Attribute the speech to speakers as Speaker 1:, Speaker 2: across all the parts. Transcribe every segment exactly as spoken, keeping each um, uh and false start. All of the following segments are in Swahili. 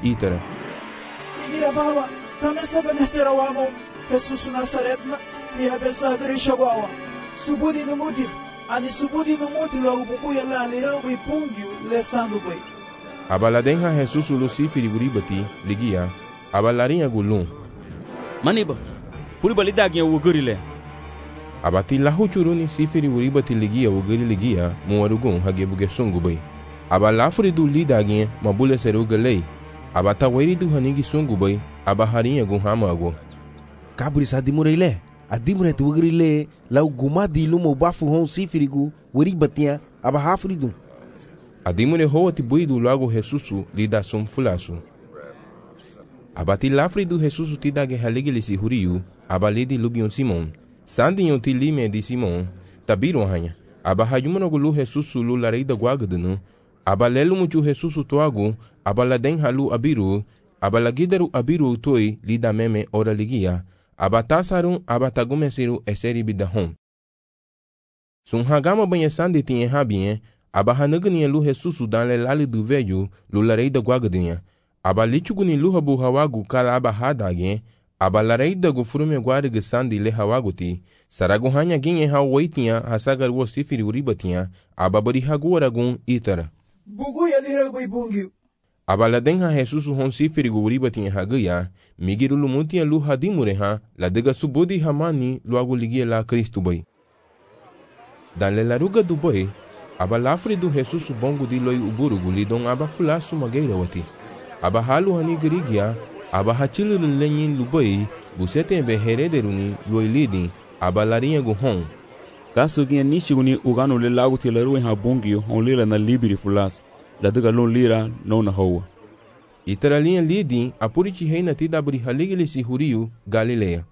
Speaker 1: itara.
Speaker 2: Igira baba, kami sabe mestera wamo, Jesus Nazaretna, niya besadri shawawa. Subudi numuti, ani subudi numuti lo ubukuya la lira wipungyu lesando bay.
Speaker 1: Abaladenha Jesus Luciferi uribati, ligia, abalarinha gulun.
Speaker 3: Maniba, furiba lidagnya ugurile.
Speaker 1: Abati lahu churuni sifiri uribati ligia ugari ligia, muarugun hagebuge sungu bay. Abalafuri du lidagnya mabule serugalei. Abata wairi du hanigi sungu bay, abaharinha gun hamago.
Speaker 4: Kaburi sa dimureile, adimure tu ugrile, lau gumadi lumo bafu hon sifirigu, uribatia, abahafuri du.
Speaker 1: Adimure hoa tibuidu lago Jesusu lida sum fulasu. Abati lafri du Jesusu tidage haligilisi huriu, abalidi lubion Simon. Sandi yon tilime di Simon, tabiru hanya. Abahayumano gulu Jesusu lu lareida guagadunu, abalelu muchu Jesusu toagu, abaladen halu abiru, abalagidaru abiru toi lida meme ora ligia, abatasarum abatagumesiru eseri bidahom. Sunhagama banha sandi tinha habien, abahanagani lu Jesusu dan le lali du velho, lu lareida guagadinha. Abalichuguni lu habu hawagu kala abahadagen, abalareida gu frume guarga sandi le hawaguti, saraguhanya ginhe hawaitinha, hasagar wo sifiri uribatinha, ababari haguaragun itara.
Speaker 2: Buguya lira wipungyu.
Speaker 1: Abaladenha Jesusu hon sifiri gu uribatinha hagaya, migiru lumutinha lu hadimureha, la dega subudi hamani luagu ligia la Cristo bay. Dan le laruga du bay, abalafri du Jesusu bongo di loi uburugu lidon abafulasu mageira wati. Abahalu hani gerigia, abahachilu lenyin lubai, busete be herederuni loi lidi, abalarinha gu hon.
Speaker 3: Kaso ginha nishiguni ugano le lago tilaru ha bongio, on lila na libiri fulas, la dega lon lira no na hoa.
Speaker 1: Itaralinha lidi, apurichi reina tidabri haligilisi huriu, Galilea.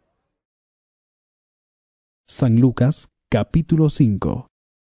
Speaker 5: San Lucas, capítulo cinco.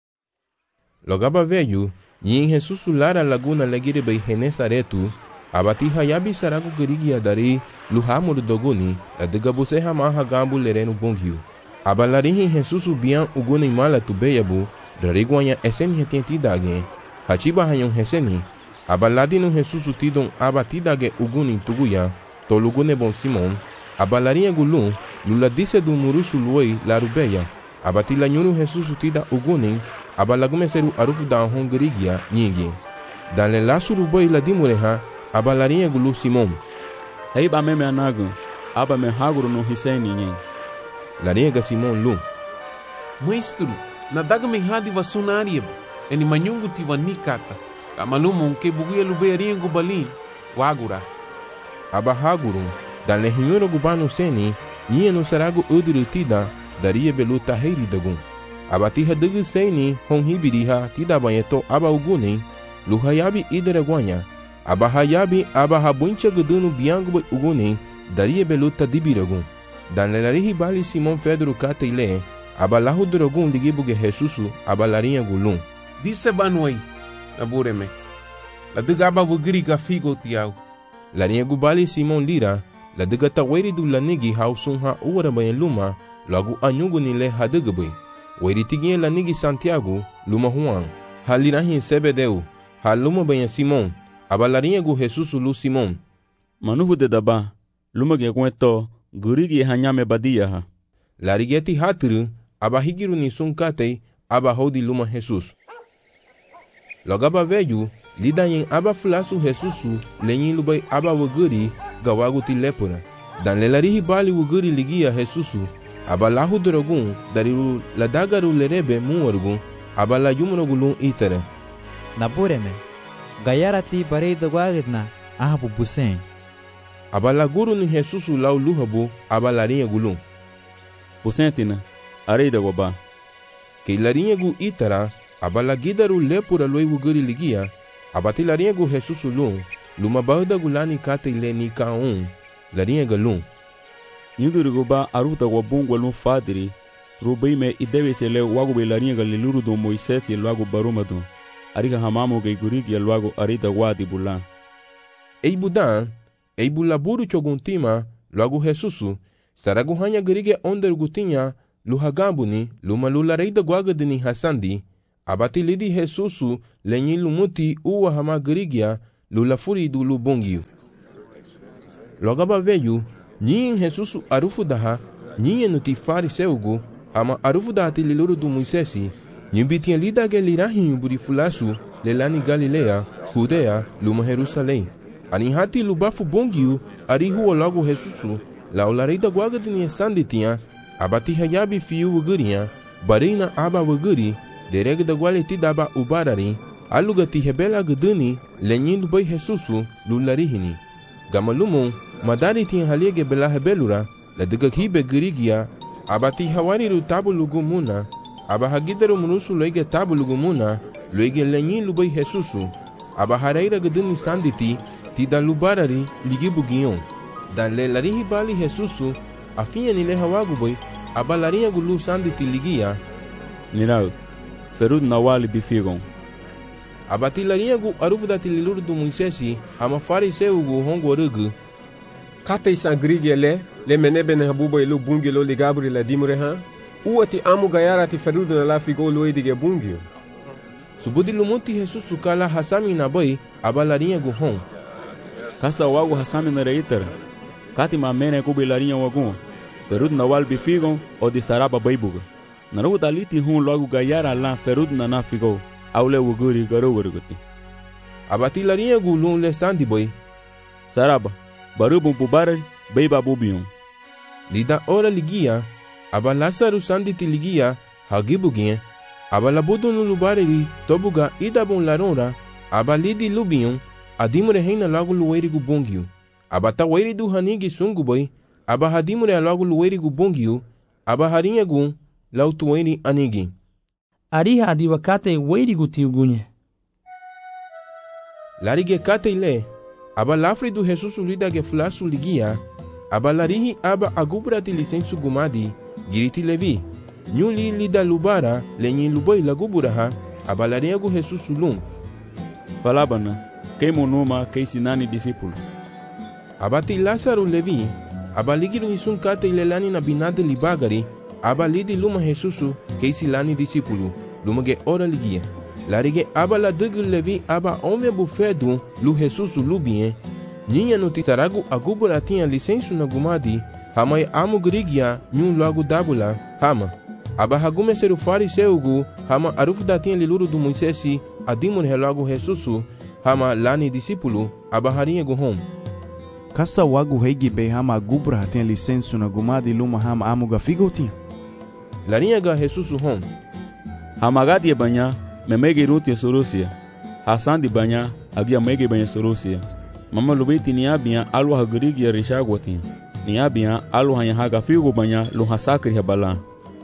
Speaker 1: Logaba velho, e em Jesus lara laguna legire bei Genesaretu, abati hayabi sarago gerigia dari, luhamur doguni, la degabuse hamaha gambu lereno bonghiu. Abalarinhi Jesus bian uguni mala tubeyabu, dariguanya esen retentidage, hachiba hayon heseni, abaladino Jesus tidon abatidage uguni tuguya, tolugune bon Simon, abalarinha gulun, lula disse do murusu luoi larubeya, abatila nyuru Jesus tida uguni, abalagumeseru arufu da hongerigia nyingi. Dan le lasuru boi la dimureha, abalarinha gulu Simon.
Speaker 3: Hei ba meme anagu, aba me haguru no hiseni nyen.
Speaker 1: Larinha Simon lu.
Speaker 6: Maestro, na daga me hadi vasunarieb, eni manyungu tivanikata, kamalumu ke buguya lubearinha gubalin, wagura.
Speaker 1: Aba haguru, dan le hinyoro gubano seni, nyia no sarago udirutida, daria beluta heiri dagun. Abatiha degu seni hon hibiriha tidabanyeto aba ugunin, luhayabi ideraguanya, abahayabi abahabuncha gudunu biangu ugunin, daria beluta dibiragun. Dan lelarihi bali Simon Pedro kataile, abalahu duragun ligibuge Jesusu, abalarinha gulun.
Speaker 6: Disse banuai, nabureme. La degaba vugiri gafigo tiau.
Speaker 1: Larinha gubali Simon lira, la degata weri du lanigi hausunha uara baneluma, lagu anyugu nile hadegabui. Weiritigin la nigi Santiago, luma Juan, halirahin Sebedeu, haluma banha Simon, abalarinha gu Jesusu lu Simon.
Speaker 3: Manuvu de daba, luma ge kueto, gurigi hanyame badia ha.
Speaker 1: Larigeti hatru, abahigiru ni sunkatei, abahodi luma Jesus. Logaba velho, lidayin abafulasu Jesusu, lenyin lubai abawaguri, gawagu tilepura. Dan lelarihi bali wuguri ligia Jesusu, abalahu drogun dariru ladagaru lerebe muwargun abala yumrogulun itere.
Speaker 7: Nabureme, gayarati bareido guagidna ahabu busen.
Speaker 1: Abala guru ni Jesusu lau luhabu abalarinha gulun.
Speaker 3: Busentina, areida goba.
Speaker 1: Que larinha gu itara, abala gidaru lepura loi wuguri ligia, abati larinha gu Jesusu lun, luma bauda gulani kate ile ni kaun, larinha galun.
Speaker 3: Nyuduru goba aruta wabungwa no fadiri, rubai me idewe se le wago belarinha galiluru do Moisés e logo barumado, ariga hamamo ge gurigi e logo arida wadi bulan.
Speaker 1: Ei budan, ei bulaburu choguntima, logo Jesusu, saragu hanya gerige onder gutinha, luhagambuni, luma lulareida guagadini hasandi, abati lidi Jesusu, lenyi lumuti uwa hama gerigia, lula furi do lu bongio. Logo aba veio, nhin Jesus arufu daha, nhin no ti fariseugo, ama arufu da ti liluru do Moisés, nhin tinha lida que lirahinho burifulasu, lelani Galilea, Judea, luma Jerusalém. Ani hati lubafu bongio, arihu logo Jesus, la olarida guaga de niestande tinha, abati hayabi fiu ugurinha, barina aba uguri, dereg da gualeti daba ubarari, aluga ti rebela guduni, lenhindo bai Jesus, lularihini. Gamalumon, madari tinha haliege bela rebelura, la diga hibe gurigia, abati hawariru tabu lugumuna, aba hagidaru munusu loige tabu lugumuna, loige lenhin lubai Jesus, aba haraira guduni sanditi, ti da lubarari, ligibugion. Da le larihi bali Jesus, afinha ni le hawagu boy, aba larinha gulu sanditi ligia,
Speaker 3: Nirau, ferud nawali bifigon.
Speaker 1: abati larinha gu arufu da tililuru do Moisés, ama fariseu gu hongo rugu,
Speaker 8: Kata isangrigi ele, le menebe ne habuba ilu bungi lo ligabri la dimure ha, uati amu gayara ti ferudu na la figo lo edige bungio.
Speaker 1: subudi lumuti Jesus sukala hasami na boy, aba larinha gu hon.
Speaker 3: Kasa wagu hasami na reitera. Kati mamene kubi larinha wagun. Ferud nawal bifigon o di saraba baibuga. Narugu daliti hun logo gayara la ferud na na figo. Aule wuguri garo wuruguti.
Speaker 1: Abati larinha gu lun le sandi boy,
Speaker 3: Saraba, barubun pubarari, beiba bubion.
Speaker 1: lida ora ligia, aba Lázaro sanditi ligia, hagibuginha, aba labudu no lubareri, tobuga idabun larora, aba lidi lubion, adimure reina logo lueri gu bongio. Aba taweri du hanigi sungu boy, aba hadimure logo lueri gu bongio, aba harinha gun, lautueri anigi.
Speaker 9: Ariha adiwakate weirigu tiugunye.
Speaker 1: Larige kate ile, aba lafri do Jesus lida ge flasu ligia, aba larihi aba agubra ti licensu gumadi, giriti levi, nyuli lida lubara, lenyin luboi laguburaha, aba larinha gu Jesus lum,
Speaker 3: Falabana, kei monuma, kei sinani discípulo.
Speaker 1: abati Lázaro levi, aba ligiru isun kate ilelani na binade libagari, aba lidi luma Jesus, kei silani discípulo, luma ge ora ligia. Larige aba la dugu levi aba ome bufedu lu Jesus lubien, ninha no tisaragu agubura tinha licensu na gumadi, hamai amu grigia nyun logo dabula, hama. Aba hagume seru fariseugu, hama arufu da tinha liluru do Moisés, adimun relogo Jesus, hama lani discípulo, aba harinha guhom.
Speaker 10: Kasa wagu heigi be hama agubra tem licensu na gumadi luma hama amuga figo tinha.
Speaker 1: Larinha ga Jesus hom.
Speaker 3: Hamagadi banya, memege ruti sorosia. Hasan di banya, abia mege banya sorosia. Mama lubiti ni abia alu hagurigi ya rishagwatin. Ni abia alu hanya haga figo banya lu hasakri habala.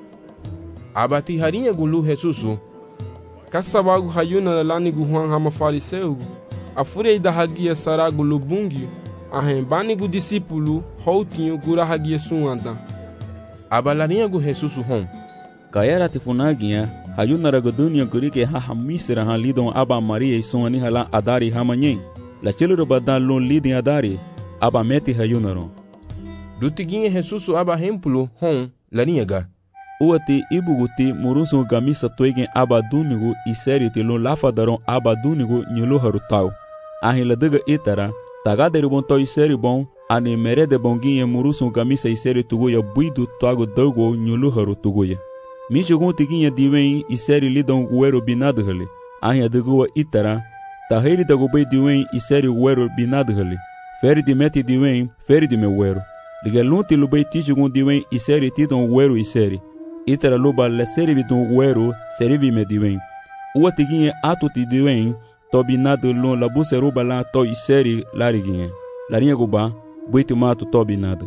Speaker 1: Abati harinha gulu Jesus,
Speaker 8: Kasa wagu hayuna lani guhuan hama fariseu, afurei da hagia saragu lo bungio, ahembani gu discípulo, houtinho gura hagia suanda.
Speaker 1: aba larinha gu Jesus hom.
Speaker 3: Kayara tifunagia, hayuna ragodunia kurike haha misra ha lidon aba Maria e sonani hala adari hamanyen. La chiluru badan lon lidin adari, aba meti hayunaron.
Speaker 1: Dutiguinha Jesus aba hempulo hom, larinha ga.
Speaker 3: Uati ibuguti murunsu gamisa toigen aba dunigu i seri te lon lafadaron aba dunigu nyulu harutau. Ahin la diga itara, tagaderi bon to i seri bon, ani merede bonginha murunsu gamisa i seri tuguya buidu toago dogo nyulu haru tuguya. Michugun tiginha diwen i seri lidon guero binadu hali. Ahin adigua itara, tahiri dagubei diwen i seri guero binadu hali. Feri di meti diwen, feri di me guero. Ligelunti lubei tichugun diwen i seri tidon guero i seri. Itara luba le serivi dun guero serivi me diwen. Ua tiginha atu ti diwen, to binadu lon la buseruba la to i seri lariginha. Larinha guba, buitu matu to binadu.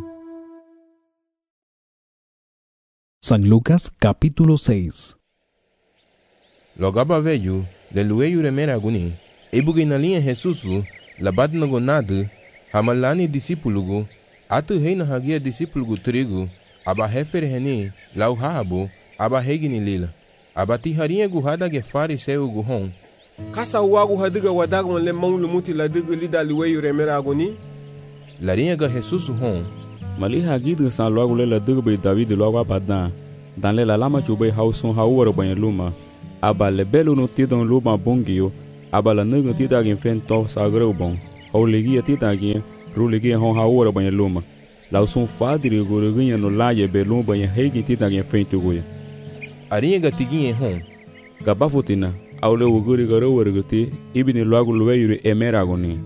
Speaker 5: San Lucas capítulo seis.
Speaker 1: Logaba veio, de lueio remera guni, ebuge na linha Jesus, labat na gonado, hamalani discípulo, atu rei na hagia discípulo trigo, aba refere reni, lau habo, aba regni lila, aba tiharinha guhada ge fariseu guhon.
Speaker 8: Kasa wagu hadiga wadagon le mong lumuti la diga lida luweyu remera agoni.
Speaker 1: Larinha ga Jesus hon.
Speaker 3: Mali hagidu san logo le la dugbe David logo abadan. Dan le la lama chube hauson haworo banyen luma. Aba le belo no tidon luma bongio. abala nega tita gen fen to sagre bon o legia tita gen ru legia hon ha ora banha luma la sun fadri goreginha no laia belum banha hegi tita gen fen to goia
Speaker 1: arinha gatiguinha hon
Speaker 3: gabafutina aule woguri garo wergati ibini logo lueire emeragoni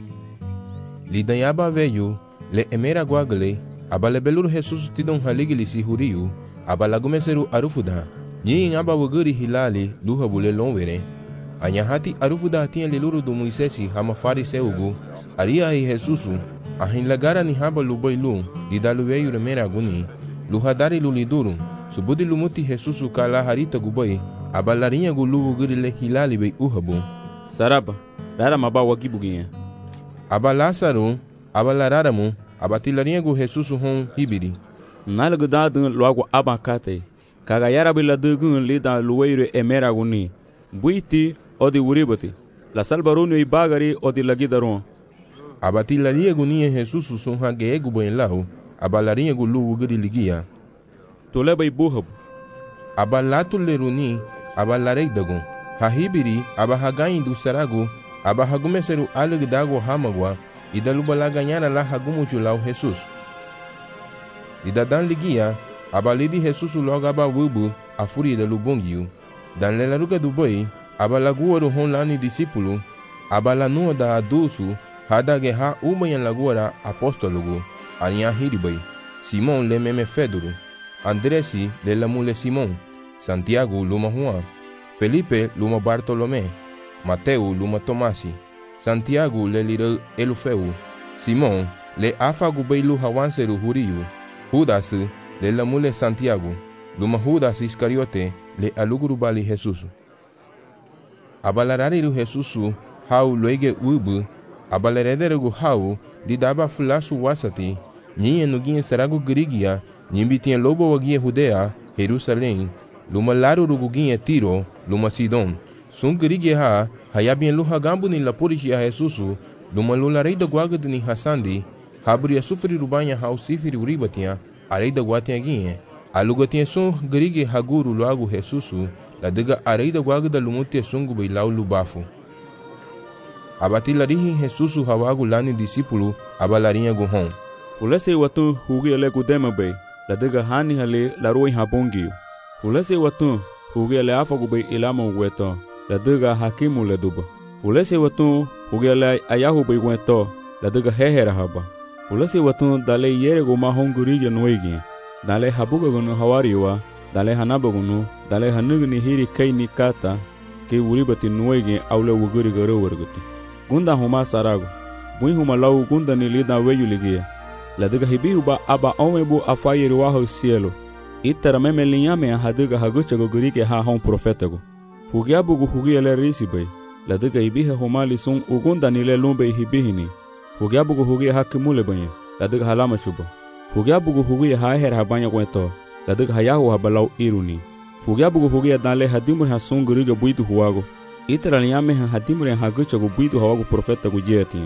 Speaker 1: lidanyaba veio le emeragwagle abale belur Jesus tidon haligili si huriu abala gumeseru arufuda nyin aba woguri hilali luha bule lonwere anyahati arufuda tinha leluru do Moisés hama fariseugo aria hi Jesus ahin lagara ni haba luboilu didalueio emeragoni luhadari luliduru subudi lumuti Jesus kala harita gubai abalarinha gulu woguri le hilali bei uhabu
Speaker 3: saraba dara maba wagibuginha
Speaker 1: abalasaru abalararamu abatilarinha gu Jesus hon hibiri
Speaker 3: nalgo dadu logo abakate kaga yarabila dugun lida lueire emeraguni buiti odi uribati la salbarunu ibagari odi lagidaron
Speaker 1: abatilarinha gu ni Jesus son hage gu boenlau abalarinha gu lu woguri ligia
Speaker 3: toleba ibuhabu
Speaker 1: abalatu leruni abalarei dagon hahibiri abahagain du sarago abahagumeseru alegdago hamagwa idalubala ganhara la hagumuchu lau Jesus idadan ligia abalidi Jesus logo abavubu a furi da lubongiu dan lelaruga do boi abalaguoro hon lani discípulo abalanua da adusu hadage ha ubanha laguara apóstologo alinha hiribai Simon le meme Fedoro Andresi le lamule Simon Santiago luma Juan Felipe luma Bartolomé Mateo luma Tomasi Santiago le lira Elufeu Simon le afagu beilu hawanseru huriu Judas le lamule Santiago luma Judas Iscariote le aluguru bali Jesus abalarariru Jesus hau loige ubu abalerederegu hau didaba fulasu wasati nyinha nuguinha saragu grigia nyimbi tinha lobo waguinha Judea Jerusalém luma laru guguinha Tiro luma Sidon sun grigia ha hayabinha luha gambu ni lapurishi a Jesus luma lularei da guaga ni Hassandi habria sufri rubanha hau sifiri uribatinha arei da guatinha guinha aluga tinha sun grigia haguru logo Jesus la diga arei da guaga da lumutia sungu beilau lubafu abatilarihi Jesus hawagu lani discípulo abalarinha guhon
Speaker 3: fulese watu hugi ale kudema be la diga hani hale la roi habongi fulese watu hugi ale afagu be ilama weto la diga hakimu le duba fulese watu hugi ale ayahu be weto la diga hehera haba fulese watu dale yere go ma honguri ya noigi dale habuga gono hawariwa dale hanabagono dale hanugni hiri kaini kata ke uribati noigi aule wuguri garo warguti gunda huma sarago bui huma lau gunda ni lida weyu ligia la diga hibihu ba aba omebu afayiri waho cielo itara meme linyame a hadiga hagucha go gurike ha hon profetago fugiabu gu hugi ele risibai la diga hibihe humali sun ugunda ni le lumbe hibihini fugiabu gu hugi hakimule banye la diga halama chuba fugiabu gu hugi ha her habanya kwento la diga hayahu habalau iruni fugiabu gu hugi dale hadimur ha sun guriga buitu huwago itara linyame ha hadimur ha hagucha go buitu hawago profetago jeti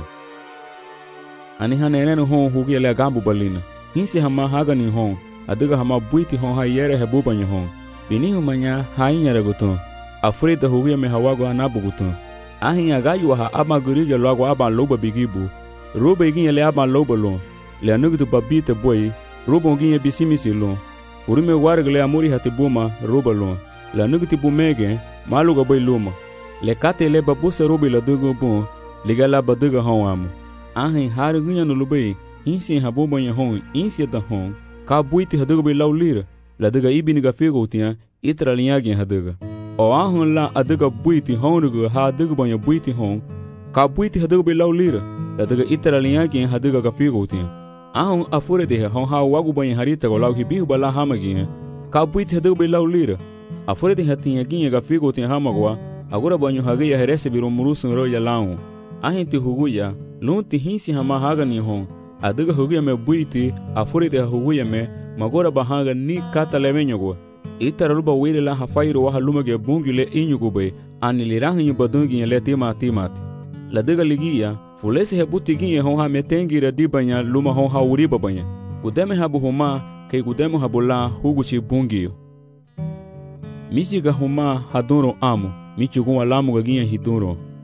Speaker 3: ani hanenenu hon hugi ele gambu balina hinsi hama hagani hon adiga hama buiti hon ha yere hebubanya hon bini humanya hainyare gutun afrida hugi me hawago anabu gutun ahinya gayu ha ama gurige logo aba loba bigibu roba igin ele aba loba lo le anugu babite boy roba igin bisimisi lo furume wargle amuri hatibuma roba lo le anugu tibumege maluga boy luma le kate le babuse roba la dugo bon ligala baduga hon amu ahin haru gunya no lubai insi habo banha hon insi da hon ka buiti hadaga be laulira la daga ibini ga fego tia itra linha gen hadaga o ahun la adaga buiti hon ha daga banha buiti hon ka buiti hadaga be laulira la daga itra linha gen hadaga ga fego tia ahun afure de hon ha wagu banha harita go lau hibihu bala hamagi ka buiti hadaga be laulira afure de hatinha gen ga fego tia hamagwa agora banho hagaya herese biro murusun ro ya lau ahinti huguya lunti hinsi hama haga ni hon adiga huguya me buiti afuri de huguya me magora bahaga ni kata lemenyogo itara luba wile la hafairu wa haluma ge bungi le inyugo be ani lirahu nyu badungi le tima timati la diga ligia fulese he buti gi hon ha metengi ra dibanya luma hon ha uri babanya udeme habu huma ke udeme habula huguchi bungi michiga huma haduro amo michugo alamu ga gi hiduro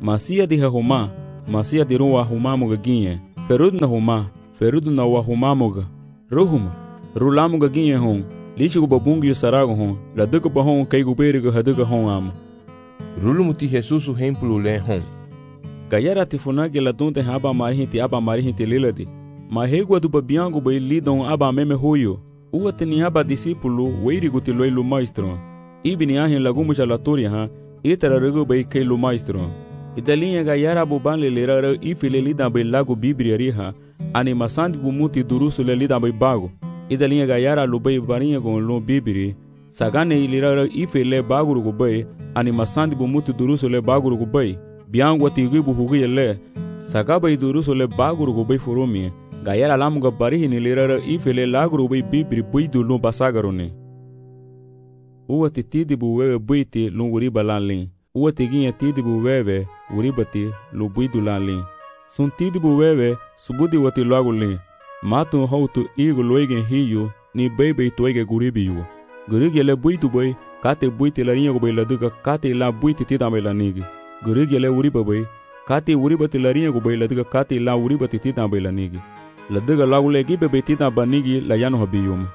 Speaker 3: Masia di hahuma, masia di ruwa humamuga ginye. Ferud na huma, ferud na wa humamuga. Ruhuma, rulamuga ginye hon. Lichigu babungi yu sarago hon. La duka ba hon kaigu beriga haduga hon amo.
Speaker 1: Rulumuti Jesus o hemplo le hon.
Speaker 3: Gayara tifunagi la dunte haba marihinti aba marihinti liladi. Mahegua do babiango bai lidon aba meme huyo. Uwa tini aba discípulo weirigu tiloi lu maestro. Ibini ahin lagumu jalatoria ha. Itara rego bai kei lu maestro. Idalinha gayara buban le lerara ifile lidan bai lago bibria riha. Ani masandi gumuti durusu le lidan bai bago. Idalinha gayara lu bai barinha gon lu bibiri. Sagane ilirara ifile baguru gu bai. Ani masandi gumuti durusu le baguru gu bai. Biango tiguibu huguye le. Sagaba idurusu le baguru gu bai furumi. Gayara lamuga barihi ni lirara ifele laguru bai bibiri buidu lu basagarone. Uwa ti tidibu wewe buiti lu uriba lanlin. Uwa ti ginye tidibu wewe uribati lu buidu lanlin. Sun tidibu wewe subudi wati lagulin. Matu hautu igu loigen hiyu ni bebe toige guribiyu. Gurigi le buidu bai kate buiti la rinyago bai laduga kate la buiti tidamai la nigi. Gurigi le uriba bai kate uribati la rinyago bai laduga kate la uribati tidamai la nigi. Ladaga lagule gibe betita banigi la yano habiyum.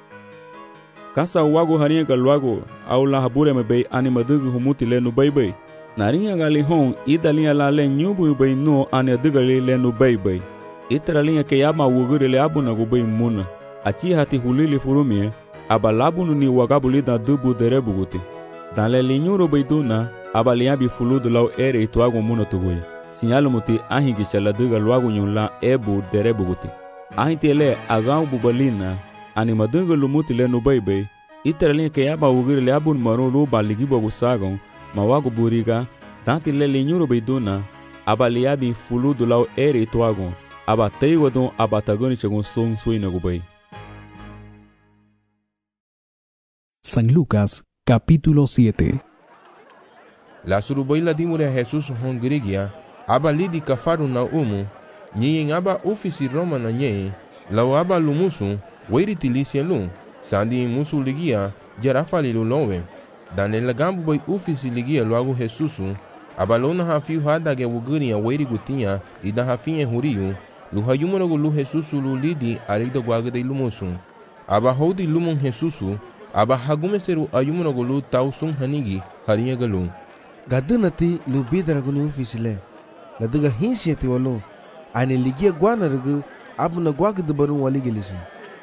Speaker 3: Kasa wago haringa ka lwago au la habure me bay animadugu humuti le nu bay bay. Naringa gali hon idalinha la le nyubu bay no ane dugali le nu bay bay. Itra linha ke yama wuguri le abuna gu bay muna. Achi hati hulili furumie aba labunu ni wagabuli da dubu derebuguti. Dan le linyuru bay duna aba liabi fuludu lau ere ituago muna tuguye. Sinyalo muti ahingi chala duga lwagu nyula ebu derebuguti. Ahinti le agau bubalina animaduga lumuti le nubaybay. Iteralin ke yaba wugiri le abun maru luba ligibo gusagon mawagu buriga. Tanti le linyuru bayduna aba liabi fuludu lau ere ituagon aba teiwadon aba tagoni chagon son suina gubay.
Speaker 5: San Lucas, capítulo siete.
Speaker 1: La surubay la dimure a Jesus hongrigia. Aba lidi kafaru na umu, nyen aba ofisi Roma na nyen, lau aba lumusu, weiri tilisi lu, sandi musu ligia, jarafali lulowe. Dan el gambu bay ofisi ligia luagu Jesusu, aba lona hafiu hadage wuguri ya weiri gutinha, ida hafinye huriyu, luha yumunogu lu Jesusu lu lidi arida guagade lumusu. Aba hodi lumun Jesusu, aba hagumeseru ayumunogu lu tausun hanigi, harinha galu.
Speaker 4: Gadunati lu bidaragu ni ofisi le. Ladaga hinsiati walu ane ligia guana rugu abuna guaga de barun wali gelisi.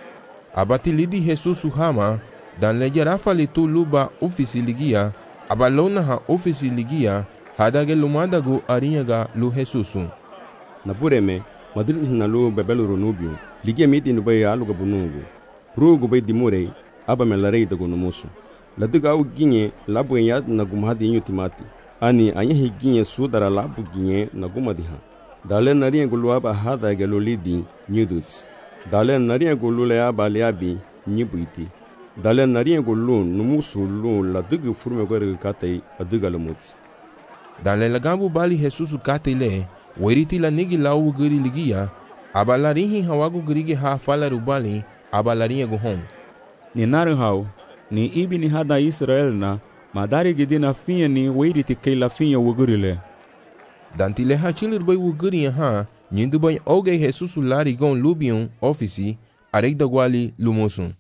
Speaker 1: Abati lidi Jesus hama dan leja rafali tu luba ofisi ligia abalona ha ofisi ligia hadage lumadagu arinyaga lu Jesusu.
Speaker 11: Nabureme madul na lu bebelu runubio ligia miti nubai aluga bunungu rugu bai dimure aba melarei dagu numusu. Ladaga au ginye labu yad na gumhadi inyo timati. Ani anya higinye sudara labu ginye na gumadiha. Dale nariya gulu aba hada gelu lidi nyuduts. Dale nariya gulu le aba liabi nyibuiti. Dale nariya gulu numusu lu la dugu furme gore katei aduga lumuts.
Speaker 1: Dale lagambu bali Jesusu katei le weriti la nigi lau guri ligia aba larihi hawagu gurigi ha fala rubali aba lariya guhon.
Speaker 3: Ni naru hau ni ibi ni hada Israel na madari gidina finha ni weiriti kei la finha wugurile.
Speaker 1: Danti le hachilir bay wuguri ha nyindu bay oge Jesusu lari gon lubion ofisi arek dagwali lumusun.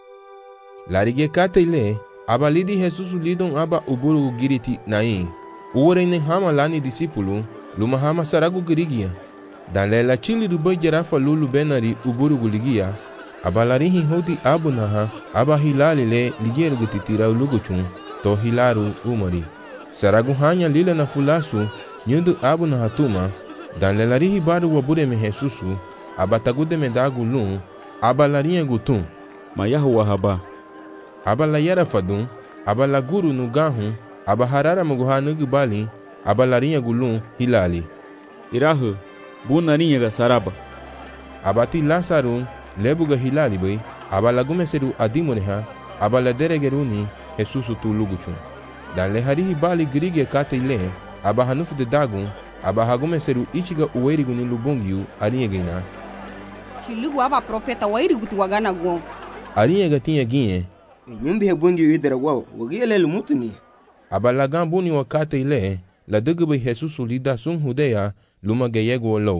Speaker 1: Lari ge kate le aba lidi Jesusu lidon aba uburu giriti nain. Uwere hama lani disipulu luma hama saragu girigia. Dan le la chilir bay jarafa lulu benari uburu guligia. Aba larihi hoti abu naha aba hilali le ligeru gutitira uluguchun. To hilaru umari. Saragu hanya lila na fulasu nyundu abu na hatuma. Dan lelarihi baru wabure me Jesusu. Abatagude me dagu lun. Abalarinha gutum.
Speaker 3: Mayahu wahaba.
Speaker 1: Abala yara fadun. Abala guru nugahun. Abaharara muguhanu gubali. Abalarinha gulun hilali.
Speaker 3: Irahu. Bunarinha ga saraba.
Speaker 1: Abati Lasaru lebuga hilali bay. Abalagume seru adimuneha. Abala deregeruni Jesusu tu luguchun. Dan leharihi bali grige kate le. Aba hanufu de dagun. Aba hagume seru ichiga uwerigu ni lubungiu ariyegaina.
Speaker 12: Chilugu aba profeta wairigu tu wagana guon.
Speaker 1: Ariyega tinha ginye.
Speaker 13: Nyumbi hebungi yudera wao. Wagia le lumutuni.
Speaker 1: Aba lagambuni wakate le. la dege bai Jesus lida sun Judea luma gayego low.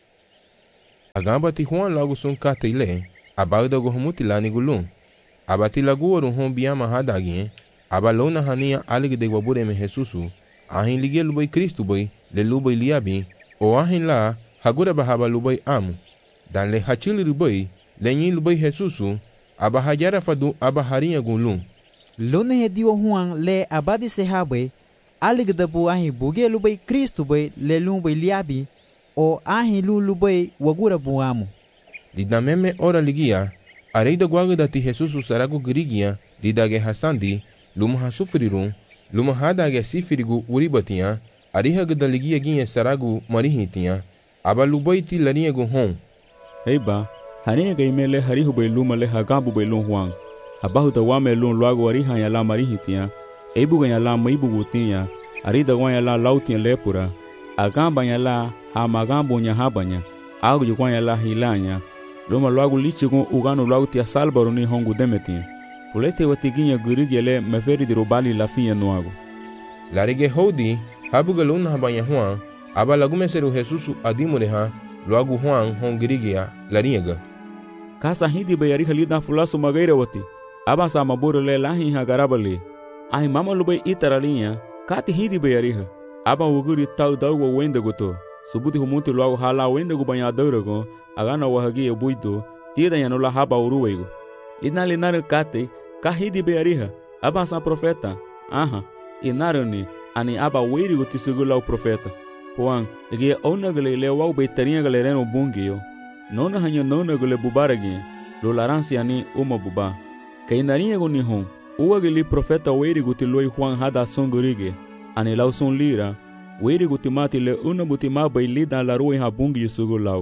Speaker 1: Agamba ti Juan lagu sun kate ile, abagda go hamuti lani gulun. Abati lagu waru hon biyama hadagien, aba lona hania alig de wabure me Jesusu, ahin ligia lubai Kristu bai, le lubai liabi, o ahin la, hagura bahaba lubai amu. Dan le hachili lubai, le nyi lubai Jesusu, aba hajara fadu aba harinha gulun.
Speaker 7: Lona hediwa Juan le abadi sehabai, alig da bu ahin buge lubai Kristu bai, le lubai liabi, o ahin lu lubai wagura bu amu.
Speaker 1: Dida meme ora ligia, areida guaga dati Jesusu saragu girigia, didage hasandi, luma hasufrirun, luma hadage sifirigu uribatia, ariha gdaligia ginha saragu marihitia, aba lubai ti lariego hon.
Speaker 3: Heiba, harinha gaimele harihu bai luma le hagabu bai lun Juan. Abahu da wame lun luago ariha ya la marihitia, eibu ya la maibu gutia, arida gwan ya la lautia lepura, agamba ya la hamagambo nya habanya, agu jukwan ya la hilanya, luma luago lichigun ugano luago tia salbaru ni hongu demetia. Puleste watiginya gurigele meferi di robali la finya nuago.
Speaker 1: Larige hodi, habuga luna habanya Juan, aba lagumeseru Jesusu adimureha, luago Juan hongirigia lariega.
Speaker 3: Kasa hindi bayari halida fulasu magaira wati, aba sa maburu le lahi ha garabali. Ahi mama lubai itaralinha, kati hindi bayariha, aba wuguri tau dawa wenda goto. Subuti humuti luago hala wenda gu banya daurago, agana wahagi buito, tira yanula haba uruwego. Lina linare kate, kahidi beariha, aba sa profeta, aha, inarani, ani aba weiri go tisugula o profeta. Juan, lege ona gale le wau beitarinha galereno bungio, nona hanyo nona gale bubaragi, lo laransi ani uma buba. Kainarinha go nihon, uwa gale profeta weiri go tiloi Juan hada songurige, ani lau son lira, weiri go timati le una butima bai lida la rui ha bungi sugulau.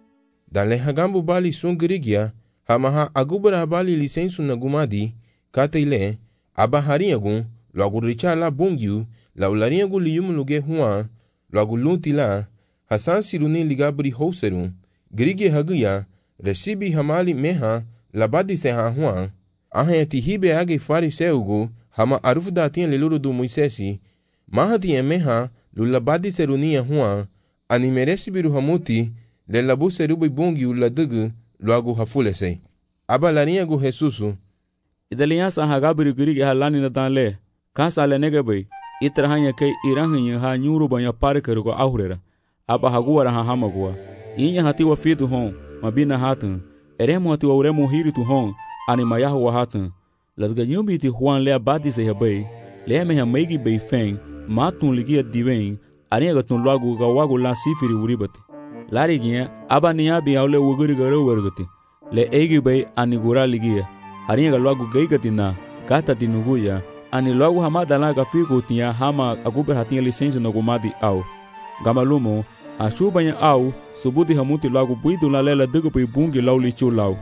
Speaker 1: Dale hagambu bali songurigia, hamaha agubra bali lisensu na gumadi, kate ile, aba harinhagun, logo richa la bungiu, la ularinhagu liyum luge Juan, logo lunti la, hasan siruni ligabri houserun, grige haguya, recibi hamali meha, labadi seha Juan, ahen tihibe age fariseugu, hama arufda tinha leluru do Moisesi, mahati emeha, lulabadi serunia Juan, animeresi biru hamuti, le labu serubi bungiu la dugu, logo hafulese. Aba larinhagu Jesusu.
Speaker 3: Idaliansa hagabri gurige halani na danle, kansa le negabai, itrahanya kai irahanyi ha nyuru banya parikerugo ahurera, aba haguara ha hamagua, inya hati wa fitu hon, mabina hatun, eremo hati wa uremo hiritu hon, animayahu wa hatun, lasga nyumbi ti Juan le abadi se habai, le meha maigi bei feng, matun ligia diwen, arinha tun logo gawagu la sifiri uribati. Lari ginha, aba niabi aule wuguri garo wargati, le eigi bei anigura ligia, arinha logo gaigati na, gata dinuguya, ani logo hamada la gafigo tinha hama aguber hatinha licença no gumadi au. Gamalumo, a chubanya au, subuti hamuti logo buido la lela dugu bei bungi lau lichu lau.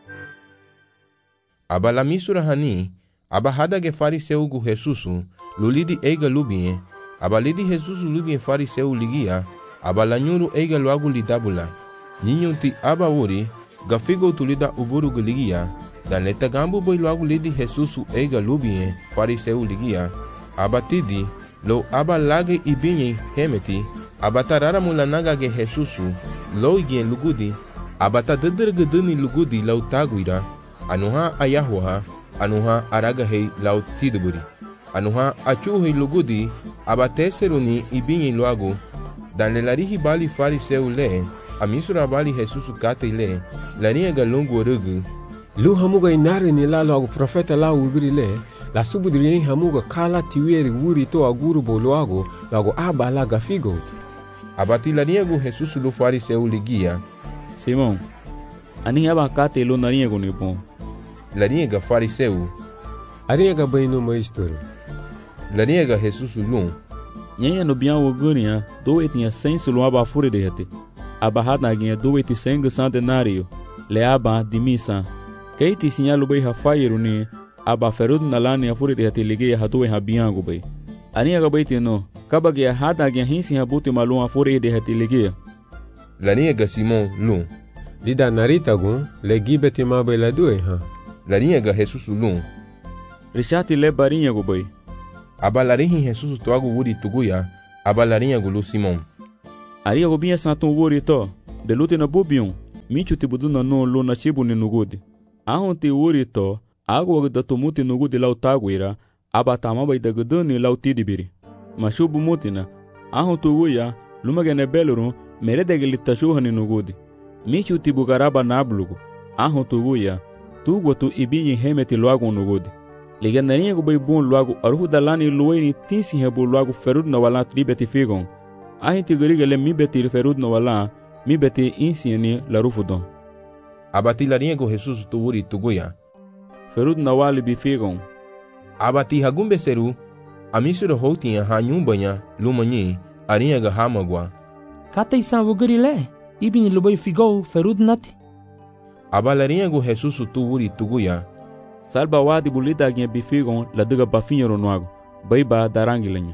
Speaker 1: Aba la misura hani, aba hada ge fariseu gu Jesusu, lulidi eiga lubie, aba lidi Jesusu lubie fariseu ligia, aba la nyuru eiga loagu lidabula, ninyunti aba uri, gafigo tulida uburu geligia, dan leta gambu boy loagu lidi Jesusu eiga lubie fariseu ligia, aba tidi, lo aba lage ibinye hemeti, aba tarara mulanaga ge Jesusu, lo igien lugudi, aba ta dedergeduni lugudi lau taguira, anuha ayahuha, anuha aragahei lau tiduburi, anuha achuhei lugudi, aba teseruni ibinye loagu, dan le larihi bali fariseu le, amisura bali Jesusu kate le, larinha galungu orugu.
Speaker 13: Lu hamuga inari ni la loago profeta la ugri le, la subudri hamuga kala tiweri wuri to aguru bo loago, loago aba la gafigot.
Speaker 1: Abati larinha gu Jesusu lu fariseu ligia.
Speaker 3: Simon, ani aba kate lu narinha gu nipon.
Speaker 1: Larinha ga fariseu.
Speaker 13: Arinha ga bainu maistoro.
Speaker 1: Larinha ga Jesusu lum.
Speaker 3: Nyenha no bian wogunia, doe tinha senso lu aba fure de hete. Aba hada ginha doe ti senga centenario, le aba di misa. Keiti sinyalu bai hafairu ni, aba ferud nalani afure de hete ligea hatoe habiangu bai. Arinha ga bai tino, kaba ginha hada ginha hinsi habuti malum afure de hete ligea.
Speaker 1: Larinha ga Simon lum.
Speaker 13: Lida narita gun, le gibeti ma bai la due ha.
Speaker 1: Larinha ga Jesusu lum.
Speaker 3: Richati le barinha gu bai.
Speaker 1: Aba larinhi Jesusu toagu wuri tuguya, aba larinha gu lu Simon.
Speaker 3: Aria go binha santon wori to, belute na bobion, michu te budu na no lo na chibu ni nugudi. Ahon te wori to, ago wag da tomuti nugudi lau taguira, aba tamaba ida gudani lau tidibiri. Mashubu mutina, ahon tu wuya, lumagene belurun, merede gilitashuha ni nugudi. Michu te bugaraba nablugu, ahon tu wuya, tu gotu ibinyi hemeti luagu nugudi. Ligandarinha go bai bon luagu aruhu dalani lueni tinsi hebu luagu ferud na wala tribeti figon. Ahin te garigale mi beti ferud na wala, mi beti insieni la rufudon.
Speaker 1: Abati larinha go Jesus tu wuri tuguya.
Speaker 3: Ferud na wali bi figon.
Speaker 1: Abati hagumbe seru, amisuro houtinha hanyumbanya lumanyi, arinha ga hamagwa.
Speaker 9: Kata isan wugarile, ibini lubai figou ferud nati.
Speaker 1: Abalarinha go Jesus tu wuri tuguya.
Speaker 3: Salba wadi bulida ginha bifigon la duga bafinho noago, baiba darangilenha.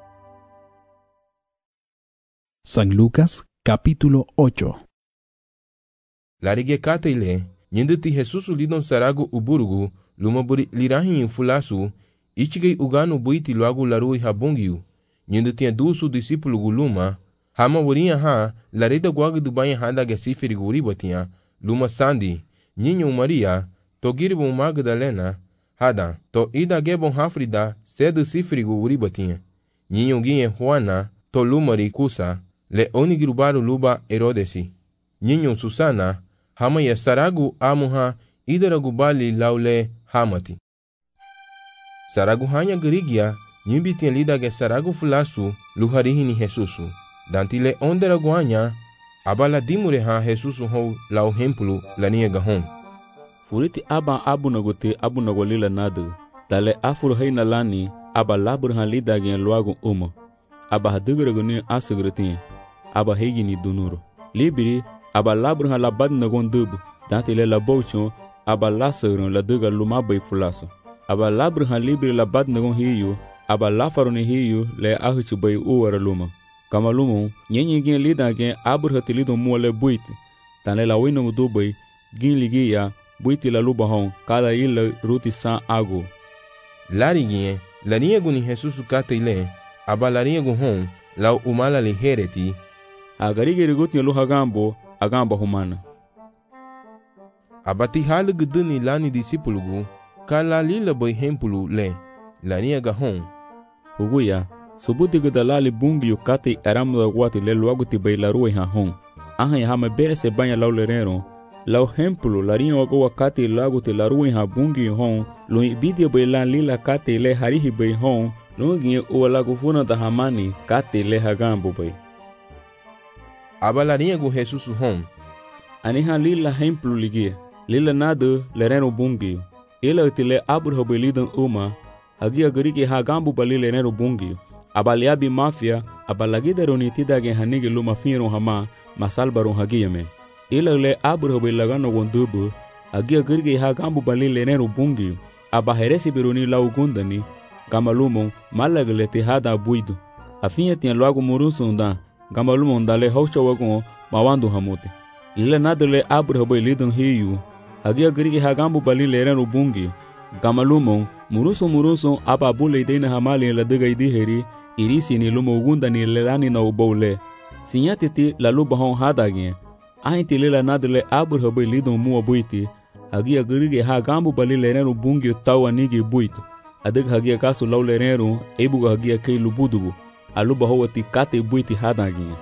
Speaker 5: San Lucas, capítulo ocho.
Speaker 1: Larige kataile, nyinditi Jesus lidon sarago uburugu, lumaburi lirahin fulasu, ichigei ugano buiti luagu larui habungiu, nyinditi adusu discípulo guluma, hama wurinha ha, larida guagu dubanha handa gesiferi guribatinha, luma sandi, nyinho Maria, to giribon Magdalena, hada, to ida gebon hafrida, cedo sifrigo uribatinha. Nyinho ginhe Juana, to lumari kusa, le onigrubaru luba Herodesi. Nyinho Susana, hama ya saragu amuha, idaragu bali laule hamati. Saragu hanya gerigia, nyimbitinha lida ge saragu fulasu, luharihini Jesusu. Dantile onderagu hanya, abala dimureha Jesusu hou lau hempulu lania gahon.
Speaker 3: Furiti aba abu nagote abu nagolila nadu, dale afur haina lani, aba labur han lida gen luagu uma, aba hadugreguni asugretin, aba hegini dunuro. Libiri, aba labur han labad nagon dubu, dantile la bouchon, aba lasagron la duga lumabay fulaso. Aba labur han libiri labad nagon hiyu, aba lafaroni hiyu le ahuchu bay uwara luma. Kama lumu, nyenye gen lida gen abur hatilido muale buiti, dale la wino dubay, gin ligia, buiti la luba hon, cada ila ruti san ago.
Speaker 1: Lariguinha, larinha guni Jesus kataile, aba larinha gu hon, lau umala li hereti.
Speaker 3: Agarige rigutinha luha gambo, agamba humana.
Speaker 1: Abati halu guduni lani discípulo gu, kala lila boy hempulu le, larinha ga hon.
Speaker 3: Huguya, subuti gudalali bungi yu kati eramu da guati le luagu ti bay la ruwe ha hon. Ahan ya hama bere se banya lau lerero, lau hempulu larinha wago wakati lagu te laruwe ha bungi hon, lo ibidia bay la lila kati le harihi bay hon, lo ngi uwa lagu funa da hamani kati le hagambo bay.
Speaker 1: Aba larinha gu Jesus hon.
Speaker 3: Aniha lila hempulu ligie, lila nadu lereno bungi, ila utile abur bay lidan uma, hagia gariki hagambo bali lereno bungi, aba liabi mafia, aba lagida ronitida gen hanigi luma finron hama, masalbaron hagia me. Ila le abur hobe lagano wondubu, agia girge ha gambu bali lenero bungi, aba heresi bironi lau gundani, gamalumon malagle te hada buidu. Afinha tinha logo murusunda, gamalumon dale haucha wagon mawandu hamote. Ila nadale abur hobe lidon hiyu, agia girge ha gambu bali lenero bungi, gamalumon muruso muruso aba bule dena hamali la diga idiheri, irisi ni lumo gundani lelani na ubole. Sinyatiti la luba hon hadagien. Ahinti lela nadle abur hobe lidon mua buiti, hagia girige ha gambu bali lerenu bungi tawa nigi buitu, adig hagia kasu lau lerenu, ebuga hagia kei lubudubu, aluba howati kate buiti hadagia.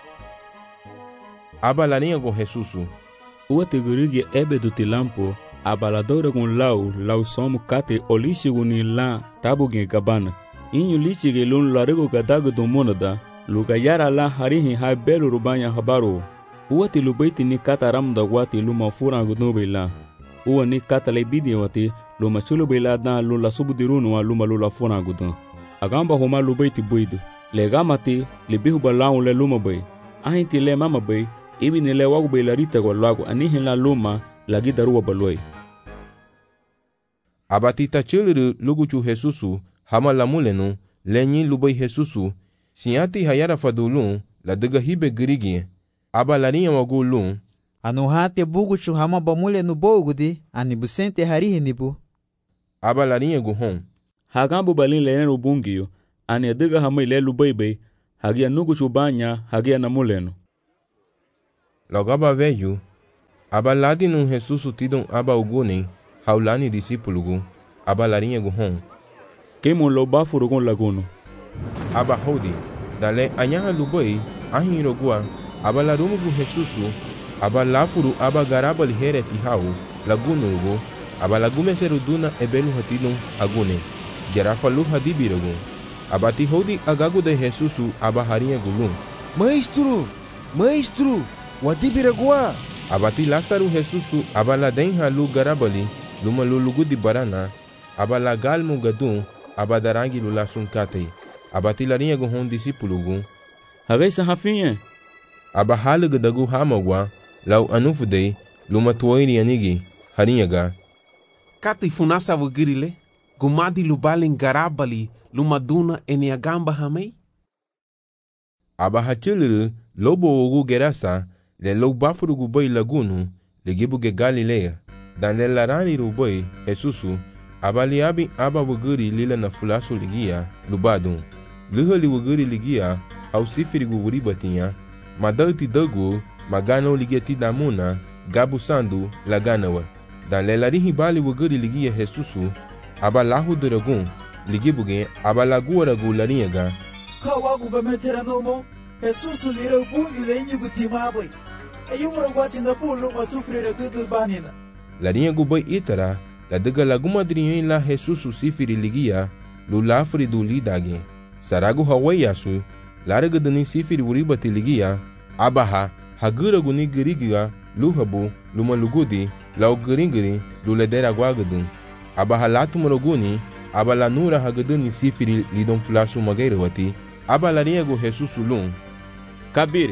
Speaker 1: Aba larinha go Jesusu.
Speaker 3: Uate girige ebe duti lampo, aba la dora gun lau, lau somu kate olishi guni la tabu gen gabana, inyu lichi ge lun larigo gadagu dumonada, luga yara la harihi ha belu rubanya habaru. Uwati lubaiti ni kata ramda wati luma fura gudube la. Uwa ni kata lebidi wati luma chulube la dan lula subudirunu wa luma lula fura gudun. Agamba homa lubaiti buidu. Le gamati libihu balaun le luma bay. Ahinti le mama bay, ibi ni le wagu bay la rita kwa lagu anihin la luma lagi daruwa balway.
Speaker 1: Abatita chiliru luguchu Jesusu, hama lamulenu, lenyi lubay Jesusu, sinyati hayara fadulun, la diga hibe girigie. Aba larinha wagu lun.
Speaker 7: Anu hate buguchu hama bamule nu bogudi, ani busente harihi nibu.
Speaker 1: Aba larinha gu hon.
Speaker 3: Hagambu balin lenenu bungiyo, ani adiga hama ile lubay bay, hagia nugu chubanya hagia na muleno.
Speaker 1: Logo aba veio, aba ladino Jesus tidon aba uguni, haulani discípulo, aba larinha guhon.
Speaker 3: Kemo lo bafurugon laguno.
Speaker 1: Aba hodi, dale anyaha lubai, ahin rogua, aba larumu gu Jesusu, aba lafuru aba garaba lihere tihau, laguno rugo, aba lagume seruduna ebelu hatilum agune, gerafa lu hadibirogo. Aba ti hodi agagu de Jesusu aba harinha gulum.
Speaker 4: Maestro, maestro, wadibiragua.
Speaker 1: Aba ti Lázaro Jesusu aba la denha lu garabali, luma lulugu di barana, aba la galmu gadum, aba darangi lu lasun katei. Aba ti larinha guhon discípulo gu.
Speaker 3: Hagai sa hafinha.
Speaker 1: Aba halugu dagu hamagwa, lau anufudei, luma tuoiri anigi, harinha ga.
Speaker 6: Kati funasa wugirile, gumadi lubalin garabali, luma duna eniagamba hamei?
Speaker 1: Aba hachiliru, lobo ugu gerasa, le lo bafuru gubai lagunu, le gibu ge Galileia, dan le larani rubai, Jesusu, aba liabi aba wuguri lila na fulasu ligia, lubadun. Luhali wuguri ligia, au sifiri guvuri batinha, madauti dagu, magano ligia tidamuna, gabu sandu, laganawa. Dan le larihi bali wuguri ligia Jesusu, aba lahu duragun, ligibuge aba lagua ragu larinhaga.
Speaker 2: Kawagu bametera nomo, Jesusu lira bungi lenyu gutimabai. Ayumura guati na bulu masufrira gudu banina.
Speaker 1: Larinhagu bai itara, la daga laguma drinhen la Jesusu sifiri ligia, lu lafri du lidage. Saragu hawai yasu, laraga dani sifiri uribati ligia, abaha, hagura guni girigia, luhabu, luma lugudi, lau giringiri, lu ledera guagadun. Abaha latu moroguni, aba la nura hagaduni sifiri lidon flashu magaira wati, aba larinhagu Jesusu lum.
Speaker 3: Kabir.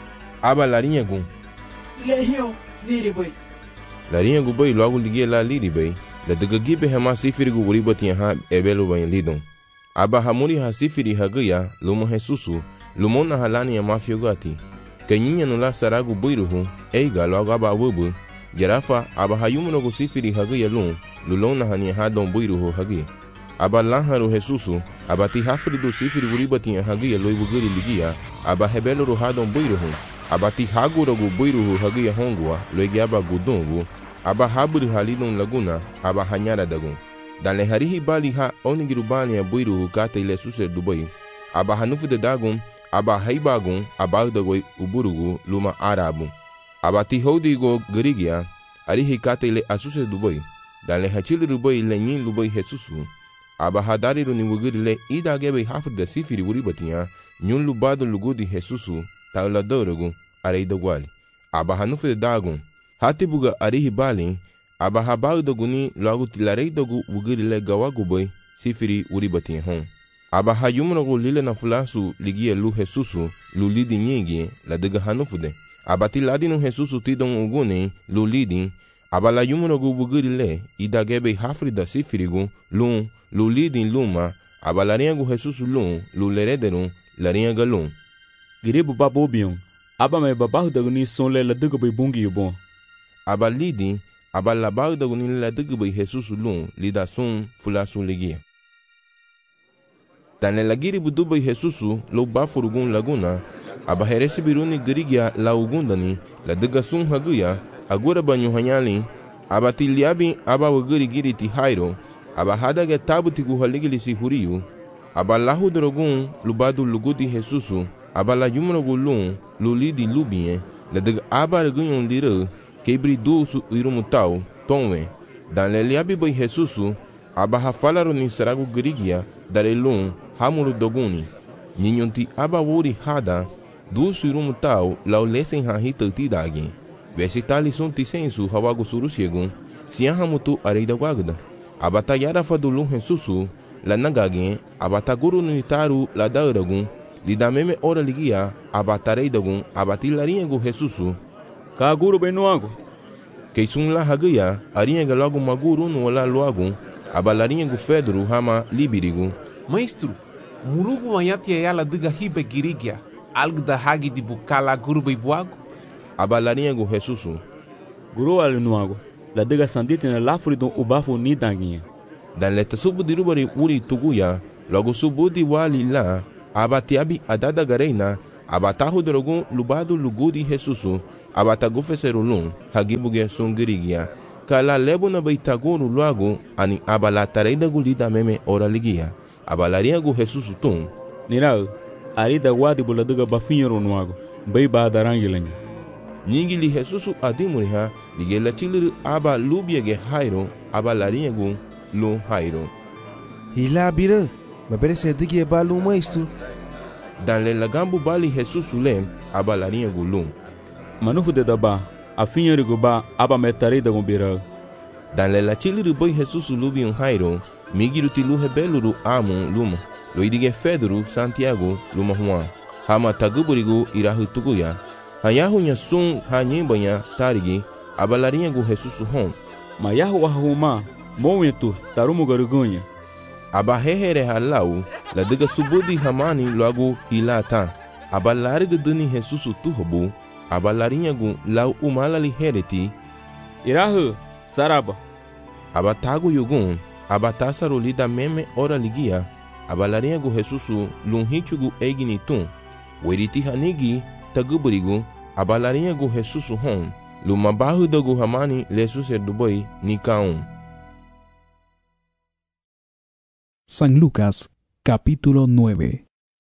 Speaker 1: Aba larinhagu.
Speaker 2: Lehion, niribai.
Speaker 1: Larinhagu bai logo ligia la liribai, la daga gibe hama sifiri gu uribati ha ebelu bain lidon. Aba hamuri ha sifiri hagaya, luma Jesusu, lumona halani ya mafiogati. Kanyinya nula saragu buiruhu, eiga logo aba wubu, jarafa aba hayumunogu sifiri hagaya lum, lulona hania hadon buiruhu hagi. Aba lanharu Jesusu, aba ti hafridu sifiri uribati hagia loi wuguri ligia, aba hebelu hadon buiruhu, aba ti haguragu buiruhu hagia hongua, loi aba gudungu, aba haburi halidon laguna, aba hanyara dagun. Dan le harihi bali ha onigirubani ya buiruhu kata ile suser dubai, aba hanufu de dagun, aba haibagun, aba dagoi uburugu luma arabu. Aba ti hodigo gerigia, arihi kata ile asuser dubai, dan le hachili dubai le nyin dubai Jesusu, aba hadariru ni wuguri le ida gebe hafrida sifiri uribatiya, nyun lubado lugudi Jesusu, taula dorogu, areida gwali. Aba hanufu de dagun, hatibuga arihi bali, aba habau doguni logo tilarei dogu wuguri le gawagubai sifiri uribatiya hon. Aba hayumunogu lile na fulasu ligia lu Jesusu, lu lidi nyigi, la daga hanufu de. Aba tiladinu Jesusu tidon uguni, lu lidi, aba la yumunogu wuguri le, ida gebe hafrida sifirigu, lum, lu lidin luma, aba larinhagu Jesusu lum, lu lerederum, larinhaga lum.
Speaker 3: Giribu babobion, aba me babahu daguni son le la daga bai bungi yubon.
Speaker 1: Aba lidin, aba labahu daguni la daga bai Jesusu lum, lida sun fulasu ligia. Tane la giribu dubai Jesusu, lo bafurugun laguna, aba heresi biruni girigia la ugundani, la daga sun haguya, agora banyu hanyali, aba tiliabi aba wuguri giri ti hairo, aba hadaga tabu tigu haligili si huriyu, aba lahu drogun lubadu lugudi Jesusu, aba la yumunogu lum, lulidi lubie, la daga aba regunyon lira, kebri dusu irumutau, tonwe, dan le liabi bai Jesusu, aba hafalaru ni saragu girigia, dare lum, hamuru doguni, ninyonti aba wuri hada, dusu irumutau, lau lesen hahita tidagi. Vesitali sun tisensu hawagu surusiegun, siahamutu areida guagda. Abata yara fadulun Jesusu, la nagagin, abata guru nitaru la dauragun, lidameme ora ligia, abata reidagun, abati larinhagu Jesusu.
Speaker 3: Ka guru benuago.
Speaker 1: Keisun la hagaya, arinhaga logo maguru no la loagun, abalarinhagu Fedro hama libirigu.
Speaker 6: Maestro, murugu mayati ayala diga hibe girigia, algo da hagi di bukala guru beibuago.
Speaker 1: Aba larinhagu Jesusu.
Speaker 3: Guru alinuago, la daga sandite na lafuri don ubafu ni danginha.
Speaker 1: Dan leta subu dirubari uri tuguya, logo subu di wali la, abatiabi adada gareina, abatahu drogun lubadu lugudi Jesusu, abatagufeserulun, hagibuge sungirigia, kala lebu na baitaguru luagu, ani abalatareda gulida meme ora ligia, abalaria gu Jesusu tum.
Speaker 3: Nirau, arida wadi buladuga bafinhero nuago, bai ba darangilanha.
Speaker 1: Ningili Jesusu adimuriha, ligela chiliru aba lubiege hairo, abalaria gu lu hairo.
Speaker 4: Hila bira, maberese dige ba lu maestro.
Speaker 1: Dan le lagambu bali Jesusu lem, abalaria gu lum.
Speaker 3: Manufu de daba, afinhero gu ba aba metareda gu bira.
Speaker 1: Dan le la chiliru boi Jesusu lubi un hairo, migiru tilu hebeluru amu luma. Loidige Fedru Santiago luma Juan. Hama taguburigu irahu tuguya. Hayahu nya sun hanyibanya tarigi abalarinha gu Jesusu hom.
Speaker 3: Mayahu ahuma momentu tarumu garugunha.
Speaker 1: Abahehere halau la diga subudi hamani logo hilata. Abalariga duni Jesusu tuhubu. Abalarinha gu lau umalali hereti.
Speaker 3: Irahu saraba.
Speaker 1: Abatagu yugun. Abatasaru lida meme ora ligia. Abalarinha gu Jesusu lunhichugu eiginitum. Weriti hanigi taguburigu. Abalarinha gu Jesusu hom. Lumabahu dogu hamani lesuser duboi nikaum.
Speaker 5: San Lucas, capítulo nueve.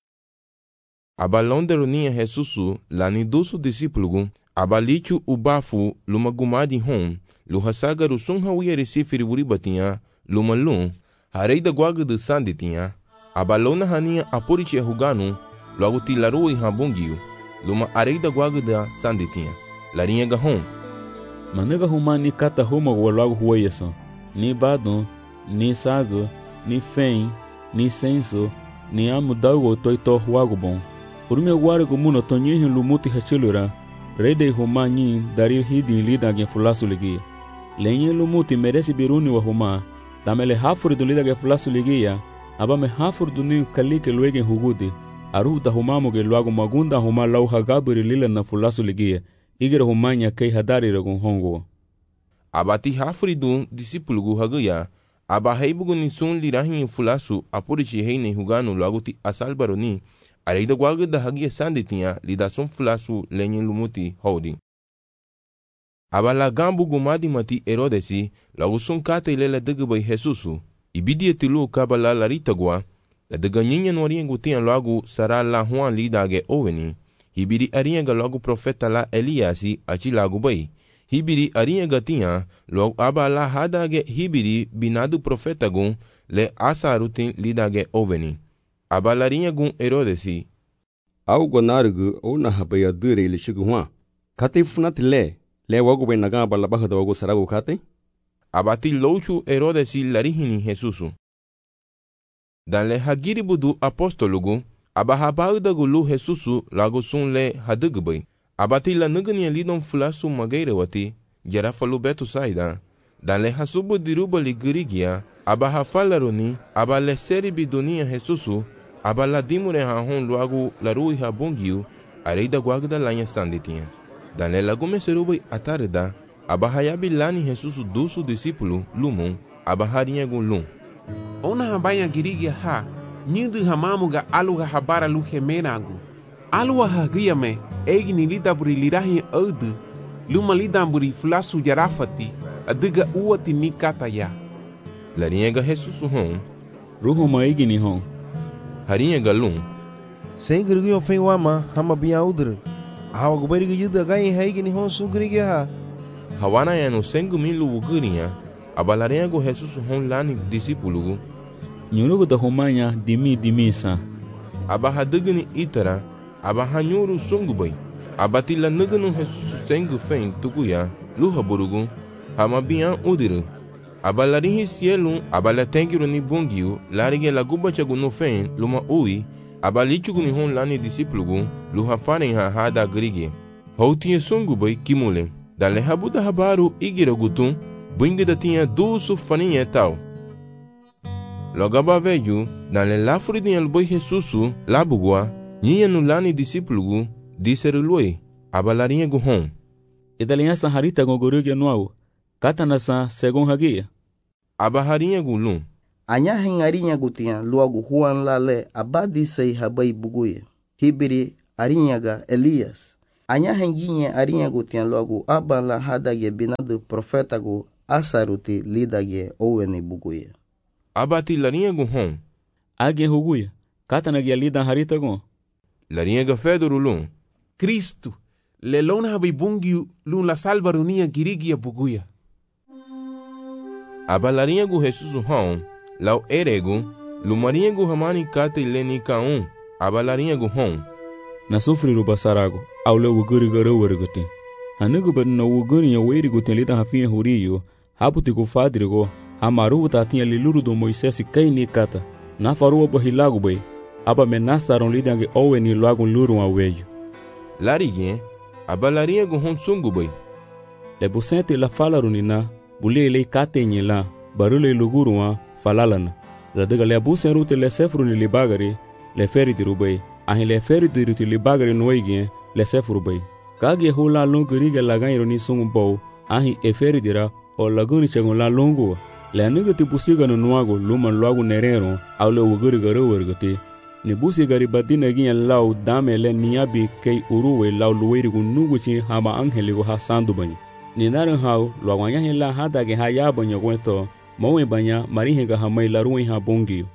Speaker 1: Abalonde runia Jesusu lani dusu discípulo. Abalichu ubafu lumagumadi hom. Luhasagaru sunha wiyeri sifiri wuribatinha. Lumalum. Harei da guaga de sanditinha. Abalona hania apuriche huganu. Logo tilaru e rabungiu. Luma arei da guaga da sanditinha. Larinha gahom.
Speaker 3: Manega huma ni kata huma wa logo hueyasan. Ni badon, ni sago, ni fen, ni senso, ni amudago toito huago bom. Urme guargo muno tonyihin lumuti hachilura. Rede huma nyin dari hidi lida gen fulasu ligia. Lenye lumuti merece biruni wa huma. Damele hafuri do lida gen fulasu ligia. Abame hafur duni kalike luegen hugudi. Aruh da humamo ge luago magunda huma lau hagaburi lila na fulasu ligia. Igera humanya kei hadari ragun hongo.
Speaker 1: Abati hafuri dun discípulo gu haguya. Aba heibugu nisun lirahin fulasu apurichi heine huganu luago ti asalbaroni. Areida guaga da hagia sanditinha lidasun fulasu lenye lumuti hodi. Aba la gambu gumadi mati Herodesi luago sun kata ilela degbai Jesusu. Ibidia tilu kabala larita gua, la de ganhinha no oriengo tinha logo sará la Juan lidage oveni. Hibiri arienga logo profeta la Eliasi achi lago bai. Hibiri arienga tinha logo aba la hadage hibiri binado profeta gun le asarutin lidage oveni. Aba larinha gun Herodesi.
Speaker 11: Au gonargu o na habaya dure ili shigu Juan. Kate funat le, le wago bai naga aba la baja da wago sarago kate?
Speaker 1: Abati louchu Herodesi larihini Jesusu. Dan le hagiribu du apostolugu, abahabau da gulu Jesusu lago sun le hadugbai. Abati la nugani lidon fulasu magaire wati, jarafalu betu saida. Dan le hasubu diruba ligirigia, abahafalaroni, abale seri bidunia Jesusu, abala dimure hahon luagu larui habungiu, areida guagda lanha sanditinha. Dan le lagume serubai atarida, abahayabi lani Jesusu dusu discípulo lumum abaharinha gun lum.
Speaker 6: Ona habaya girigia ha, nyindu hamamuga aluga habara lu hemenagu. Alua hagia me, egni lidaburi lirahi audu, luma lidamburi fulasu jarafati, adiga uati nikata ya.
Speaker 1: Larinha ga Jesusu hom.
Speaker 3: Ruhu ma egni hom.
Speaker 1: Harinha ga lum.
Speaker 4: Sengirgi o fen wama, hama biya udru. Hawa gubari gijida gai haigni hom sungirigi ha.
Speaker 1: Hawana ya no sengu milu ugurinha, abalarinha gu Jesusu hom lani discípulo.
Speaker 3: Nyurugu da humanya dimi dimisa.
Speaker 1: Abahadugni itara, abahanyuru sungubai. Abatila nugunu Jesusu sengu fen tukuya, luha burugu, hama biyan udiru. Abalarinhi cielo, abalatengiru ni bungiu, larige la guba chagu no fen, luma ui, abalichugu ni hom lani discípulo, luha faren ha hada grige. Houtinha sungubai kimule. Dale habuda habaru igira gutum, bingida tinha dusu faninha tal. Logaba veju, dale lafuri dinha luboi Jesusu, labugua, ninha no lani discípulo, disseru lui, abalarinha guhom.
Speaker 3: Idalinha sanharita gogorugia nuau, katanasa segon hagia.
Speaker 1: Abaharinha gulum.
Speaker 14: Anya hengarinya gutia luagu Juan lale abadi sei habai buguye. Hibiri arinyaga Elias. Anya henginya arinha gutia luagu abala hadage binadu profetagu asaruti lidage owene buguye.
Speaker 1: Abati larinha hon.
Speaker 3: Age huguya. Katanagia lida harita gon.
Speaker 1: Larinha fedoro lun.
Speaker 6: Cristo. Lelona habai bungi lun la salvarunia girigia buguya.
Speaker 1: Abalarinha gu Jesus hon. Lau erego. Lumarinha gu hamani kate leni kaun. Abalarinha gu hon.
Speaker 3: Na sufriru basarago. Aule wuguri gara wergote. Hanugu bad na wuguri ya weri gote lida hafia huriyo. Haputi ku fadrigo. Amaru tatinha liluru do Moisés kai ni kata. Na farua bahilago bay. Aba menasaron lidange owe ni lago luru a wejo.
Speaker 1: Lariguinha. Abalarinha gu hon sungu bay.
Speaker 3: Le busente la falarunina. Bule le katenye la. Barule luguru a falalana. Radaga le abusen rute le sefru ni libagari. Le feri dirubay. Ahin le feri diruti libagari noigien. Le sefru bay. Kage hula lunguriga laganyro ni sungu bow. Ahin e feri dira. O laguni chagon la lungu. Le anigati busiga no nuago luman luago nerero. Aule uguriga rowergati. Ni busi gari badina ginya lau dame le niabi kei uruwe lau luwerigu nuguchi hama angeligu ha sandu banyi. Ni naran hau luagwanya hila hadage ha yabanyo gweto mawe banya marihinga hamai laruwe ha bongiyo.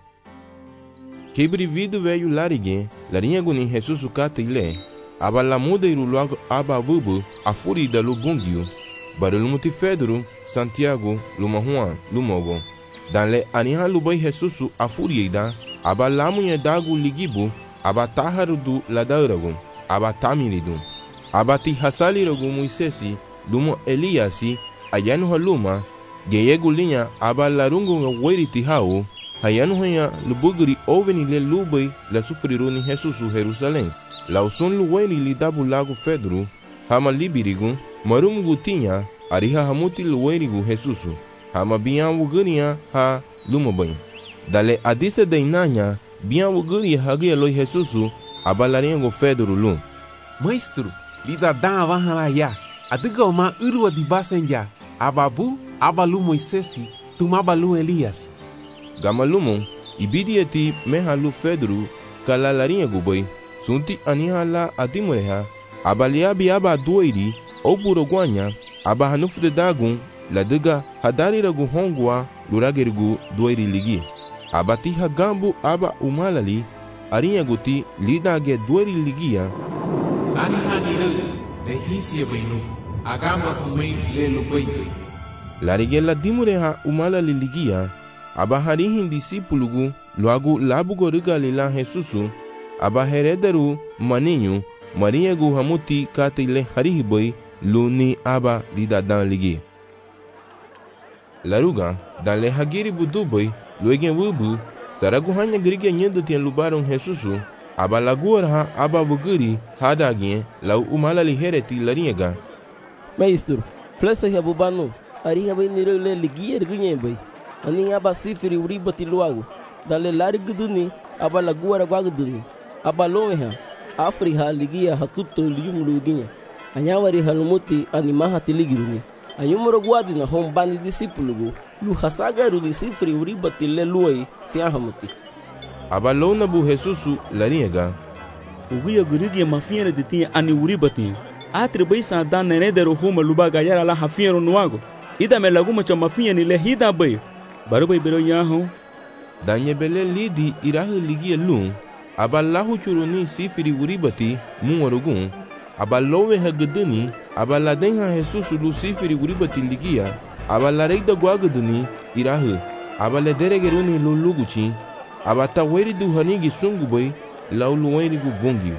Speaker 1: Kibri vidu veio lariguinha, larinha guni Jesus kata ile. Aba lamuda iru luago aba vubu a furida lu bongiyo. Barulu mutifedru Santiago luma Juan lumogo. Dan le aniha lubai Jesus a furida. Aba lamunha dagu ligibu, aba taharu du ladauragu, aba tamiridu. Aba ti hasaliragu Moisesi, lumo Eliasi, ayanu haluma, geyegu linha, aba larungu weri tihau, hayanu hanya lubugri oveni le lubai la sufriru ni Jesusu Jerusalém. Lausun luweri li dabu lago Fedru, hama libirigu, marumugu tinha, ariha hamuti luwerigu Jesusu, hama biyan wuguriya ha lumobanho. Dale adise de inanya, bian wuguri hagia loi Jesusu, abalarinha go Fedro lum.
Speaker 6: Maestro, lida dan avahala ya, adiga uma urwa di basenja, ababu, abalu Moisesi, tumabalu Elias.
Speaker 1: Gamalumon, ibidieti mehalu Fedro, kalalarinha go boi, sunti anihala adimureha, abaliabi aba doiri, oburogwanya, aba hanufu de dagun, ladiga hadariragu hongwa, luragerigu doiri ligi. Abati hagambu aba umalali, arinha guti lidage dueri ligia.
Speaker 6: Aniha nire, le hisia bainu, agamba kumei le lubaiti.
Speaker 1: Larigela dimureha umalali ligia, aba harihin disipulugu, luagu labugo rigale la Jesusu, aba herederu maninho, marinha gu hamuti katile harihiboi, luni aba lidadan ligi. Laruga, dan le hagiri buduboi, luegen wubu, saragu hanya geriga nyendo tian lubaron Jesusu, aba laguar ha aba vuguri hadagien lau umalali hereti laringa.
Speaker 15: Maestro, flesa ya bubano, ariha bai niro le ligia ergunye bai, ani aba sifiri uribati luago, dale lari guduni, aba laguar aguduni, aba lomeha, afri ha ligia hakuto lium luginya, anyawari halumuti animaha tiligiruni. Ayumuro guadi na hom bani disipulugu, lu hasagaru disifri uribati le luai siahamuti.
Speaker 1: Abalona bu Jesusu laringa.
Speaker 3: Uguya gurigi mafiere de tinha ani uribati. Atri bai sa dan nenedero huma lubaga yara la hafiero nuago. Ida me laguma cha mafia ni le hida bai. Baru bai bero yaho.
Speaker 1: Danye bele lidi irahu ligia lum. Abalahu churuni sifri uribati muwarugun. Abalowe hageduni, abaladenha Jesus Luciferi uribati ligia, abalareida guagaduni, irahu, abalederegeruni luluguchi, abataweri du hanigi sunguboi, lauluweri gu bongi.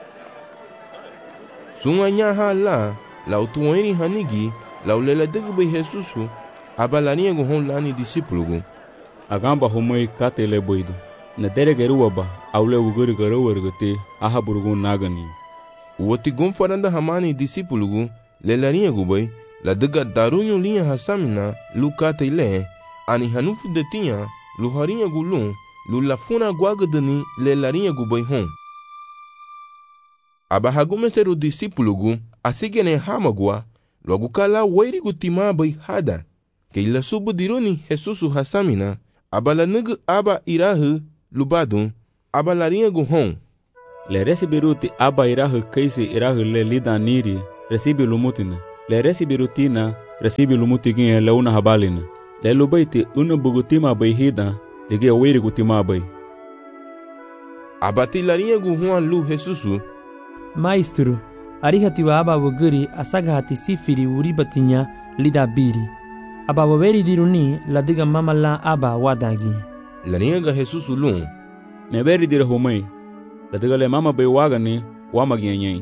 Speaker 1: Sunganya ha la, lautuweri hanigi, lauleladeguboi Jesusu, abalania gu hon lani disipulugu.
Speaker 3: Agamba homoi katele boido, na deregeruaba, aule uguri garowergate, ahaburugun nagani. Woti gonfaranda hamani disipulugu le larinha guboi la dega darunho linha hasamina lu kata ile ani hanufu de tinha lu harinha gulum lu lafuna guagadani le larinha guboi hon. Abahagumeseru disipulugu asigene hamagua logo kala wairi gutima bai hada que ila subu dironi Jesusu hasamina
Speaker 1: Abala nug aba irahu lubadun, abala ringu hon.
Speaker 3: Le recibiruti aba irahu kaisi irahu le lida niri, recibi lumutina. Le recibirutina, recibi lumutigin le una habalina. Le lubaiti una bugutima bayhida, lige wiri gutima bay.
Speaker 1: Abati la ringu huan lu Jesusu.
Speaker 9: Maestro, arihati wa aba waguri asagahati sifiri uribatinya lida biri. Aba waweri diruni ladiga mama la aba wadagi.
Speaker 1: La ringa Jesusu lun.
Speaker 3: Neberi dira humay. Ladiga le mama bay wagani wamagianyay.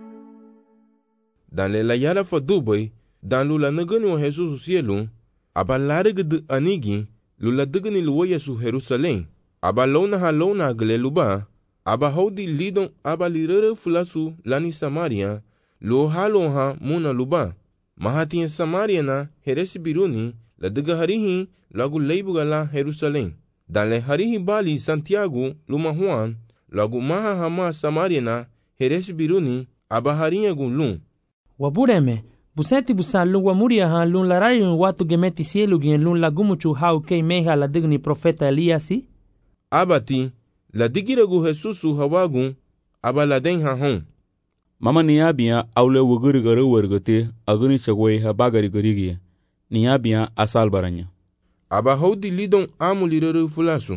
Speaker 1: Dan le la yara fa Dubai, dan lula nagani wa Jesusu cielo, aba larig de anigi, lula digani luwa Yesu Jerusalem. Aba lona ha lona gle luba, aba hodi lidon aba lirere fulasu lani Samaria, lo halo ha muna luba. Mahatiyan Samaria na heresi biruni, la diga harihi lagu leibuga la Jerusalem. Dan le harihi bali Santiago luma Juan, lagu maha hama Samaria na heresi biruni, aba hariya gun lun.
Speaker 9: Wabureme, buseti busan lun wamuria han lun larayun watu gemeti cielo gien lun lagumuchu hau kei meha la digni profeta Eliasi?
Speaker 1: Abati, la digiragu Jesusu hawagun, aba la den ha hon.
Speaker 3: Mama niabia aule wuguri garu wargate aguni chagway habagari garigia. Niabia asal baranya.
Speaker 1: Aba hodi lidon amulirere fulasu.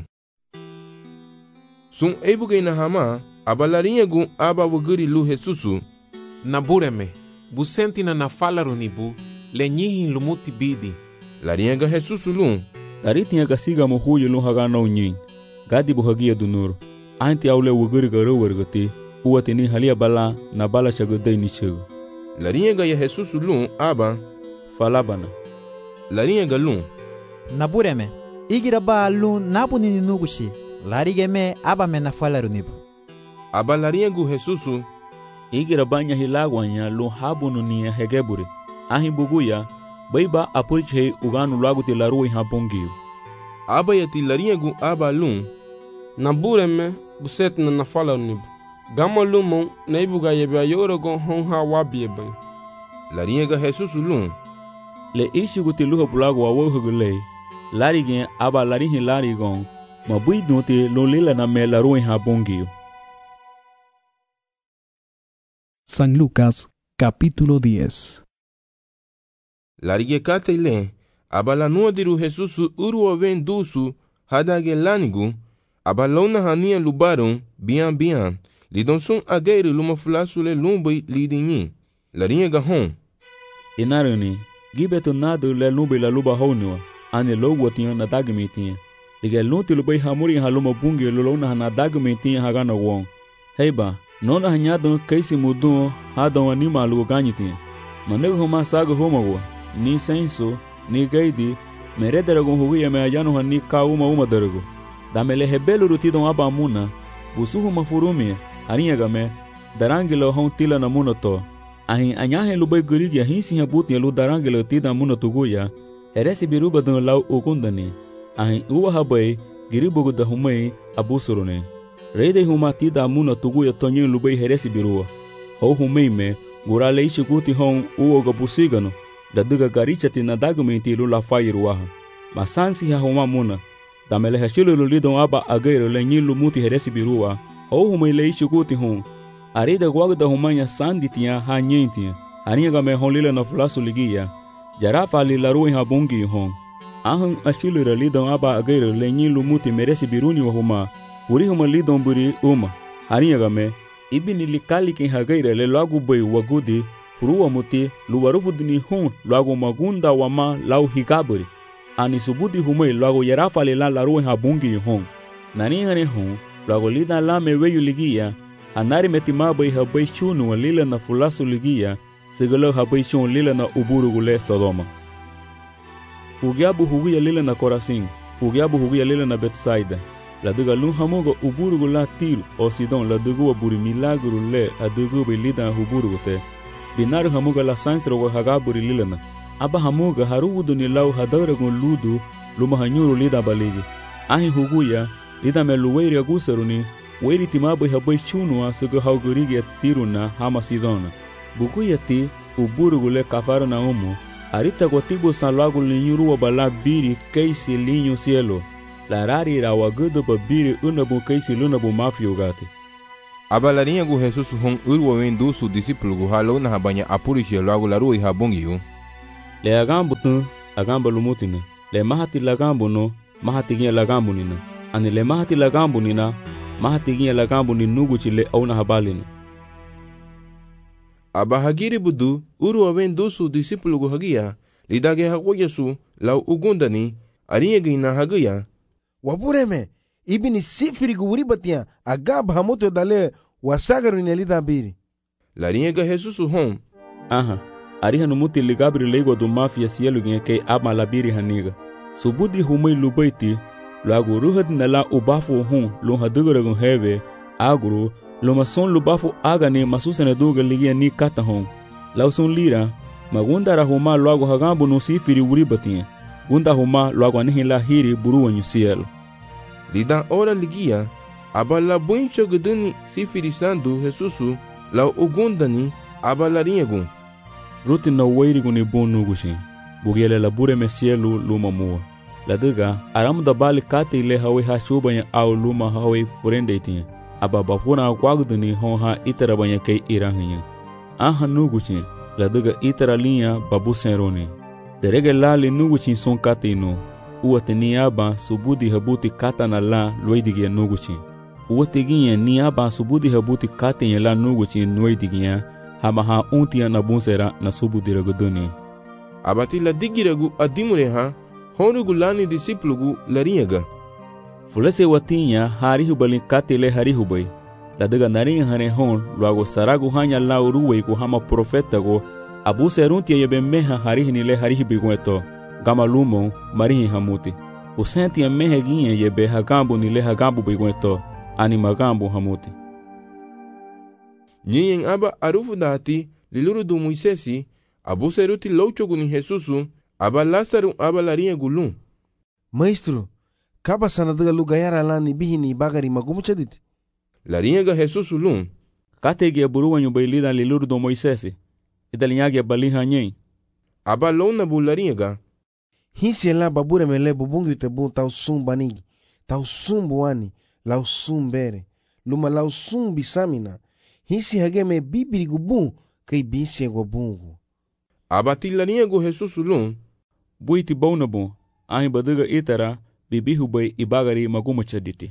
Speaker 1: Sun ebuge na hama, aba larinyagu aba wuguri lu Jesusu.
Speaker 6: Nabureme, busenti na nafalarunibu, lenyihin lumuti bidi.
Speaker 1: Larinyaga Jesusu lun.
Speaker 3: Daritinha gasiga mohuyo lun hagana unyin. Gadi buhagia dunur. Anti aule wuguri garu wargate. Uwatini halia bala na bala chagodai ni chego.
Speaker 1: Larinyaga ya Jesusu lun aba.
Speaker 3: Falabana.
Speaker 1: Larinyaga lun.
Speaker 7: Nabureme, igira ba lun nabuni nugushi. Larigeme aba me na falarunibu.
Speaker 1: Aba larinyagu Jesusu.
Speaker 3: Igira banya hilagwanya lun habunu niya hegeburi. Ahin buguya, baiba apurche uganu lagu te larui habongiyo.
Speaker 1: Aba yati larinyagu aba lun.
Speaker 8: Nabureme, buset na nafalarunibu. Gama lumon na ibuga yebe ayoro gon hon ha wabi bay.
Speaker 1: Larinyaga Jesusu lun.
Speaker 3: Le ishi guti luha bulago wa wohugule. Lari gen aba larihin lari gon. Mabui dunte lo lila na me larui ha bongiyo.
Speaker 5: San Lucas, capítulo diez.
Speaker 1: Larigekate le, aba la nuadiru Jesusu uru ven dusu, hadage lanigu, aba lona hania lubaron, bian bian, lidon sun ageiru luma fulasu le lumbai lidinyi. Larinyaga hon.
Speaker 3: Inarani, gibeto nadu le lumbai la luba honua, ane logo tinha na dagmitinha. Liga lunti lubai hamuri haluma bungi lulona na dagmitinha hagana won. Heiba, nona hanyado kaisi mudu hadon anima lugo ganyitinha. Manego homa sago homawa, ni senso, ni gaidi, merederagon huguya me ayano hani ka uma uma darago. Damele hebelu rutidon aba muna, busuhu mafurumia, harinyaga me, darangilo hon tila na muna to. Ahin anyahe lubai gurigi ahinsi habuti lu darangilo tida muna tuguya, heresi biruba dun lau ukundani. Ahin uwa habai, giribugu da humai abusurune. Reide huma tida muna tuguya tonyin lubai heresi birua. Ho humai me, gurale ishi guti hon uwa gabusigano, daduga garichati na dagumenti lu la fairuaha. Masansi ha huma muna. Damele hashilo lidon aba agero le nyilu muti heresi birua. Ho humai le ishi guti hon. Arida guagda humanya sanditia ha nyentia. Harinyaga me hon lila na fulasu ligia. Jarafa li larui ha bungi hon. Ahan ashilo lidon aba agero le nyilu muti meresi biruni wa huma. Puri huma lidon buri uma. Harinyaga me. Ibini likali kin hagaira le lagu bai wagudi. Furuwa muti luwarufudini hon lagu magunda wama lau higaburi. Ani subudi humai lagu yarafa li la larui ha bungi hon. Nani hane hon. Lagu lida la me weyu ligia. Anari metimabai habai shunu wa lila na fulasu ligia. Sigalo habai shun lila na uburugule Sodoma. Ugiabu huguya lila na Korasin. Ugiabu huguya lila na Betsaida. La duga lun hamogo uburugu la Tiro o Sidon la dugu wa buri milagru le a dugu bi lida huburugu te. Binaru hamoga la sansro wa hagaburi lila na. Aba hamoga harugudu ni lau hadaragun ludu luma hanyuru lida baligi. Ahi huguya lida me luweiri agusaruni. Weri timabai habai chunua sugu haugurigi Tiro na hama Sidona. Bukuya ti uburugu le kafaro na umu. Arita kwa tibu san lagu linyuru wa bala biri keisi linyo cielo. la rari ra wagudo ba biri unabu kaisi lunabu mafio gati.
Speaker 1: Aba larinha gu Jesus hon urwa wendu su discípulo gu halo na habanya apurishi lagu laru i habongiu.
Speaker 3: Le agambu tu agamba lumutina. Le mahati lagambu no mahati gia lagambu nina. Ani le mahati lagambu nina mahati gia lagambu ni nuguchi le au na habalina.
Speaker 1: Aba hagiri budu urwa wendu su discípulo gu hagia lidage hagoya su lau ugundani arinha gina hagia.
Speaker 4: Wabureme ibini sifiri gu uribatia agab hamoto dale wasagaru ni elida biri.
Speaker 1: Larinha ga Jesus hon.
Speaker 3: Aha. Ariha numuti ligabri lego do mafia sielu gen ke ama labiri haniga. Subudi humai lubaiti lagu ruhad nala ubafu hun lo hadugara gun heve aguru lo mason lubafu agane masusene duga ligia ni kata hon. Lausun lira magunda rahuma lagu hagambu no sifiri uribatia. Gunda huma lagu anihila hiri buruwa nyusiel.
Speaker 1: Lidan ora ligia abala buincho guduni sifiri sandu Jesusu lau ugundani abalarinha gun.
Speaker 3: Ruti na wairi guni bonu gushi. Bugiele la bure mesielu luma mua. La diga aramu da bali kate ile hawe ha shubanya au luma hawe furende itinye. Aba bafuna kwagduni hon ha itara banya kei irahinya. Aha nuguchi. La diga itara linya babu senroni. Derege lali nuguchi son kate ino. Uwate ni aba subudi habuti kata na la luidigia nuguchi. Uwate ginye ni aba subudi habuti kate nye la nuguchi nuidigia. Hama ha untia na bunsera na subu diragoduni.
Speaker 1: Abati la digiragu adimure ha honugu lani disiplugu larinyaga.
Speaker 3: Fulese watinya harihu balin katile harihu bay. La diga naringa hane hon luago saragu hanya la uruwe ku hama profeta go abu seruntia yebe meha harihi nile harihi bigueto gama lumo marihi hamuti. Usentia mehe ginye yebe hagambu nile hagambu bigueto ani magambu hamuti.
Speaker 1: Nyen aba arufu dati liluru du Moisesi abu seruti louchogu ni Jesusu aba Lazaru aba larinha gulun.
Speaker 4: Maestro, kaba sanadaga lugayara lani bihini bagari magumuchadit.
Speaker 1: Larinha ga Jesusu lun.
Speaker 3: Kategi aburuwa nyubailida liluru du Moisesi. Idalinyagi abaliha nyen.
Speaker 1: Aba lona bu larinha ga.
Speaker 4: Hisi la babure mele bubungi utabu tau sumbanigi. Tau sumbuani. Lau sumbere. Luma lau sumbisamina. Hisi hageme bibiri gubun kai bisi go bungu.
Speaker 1: Abati larinha go Jesusu lun.
Speaker 3: Buiti baunabu. Ahi badiga itara bibihu bay ibagari magumuchaditi.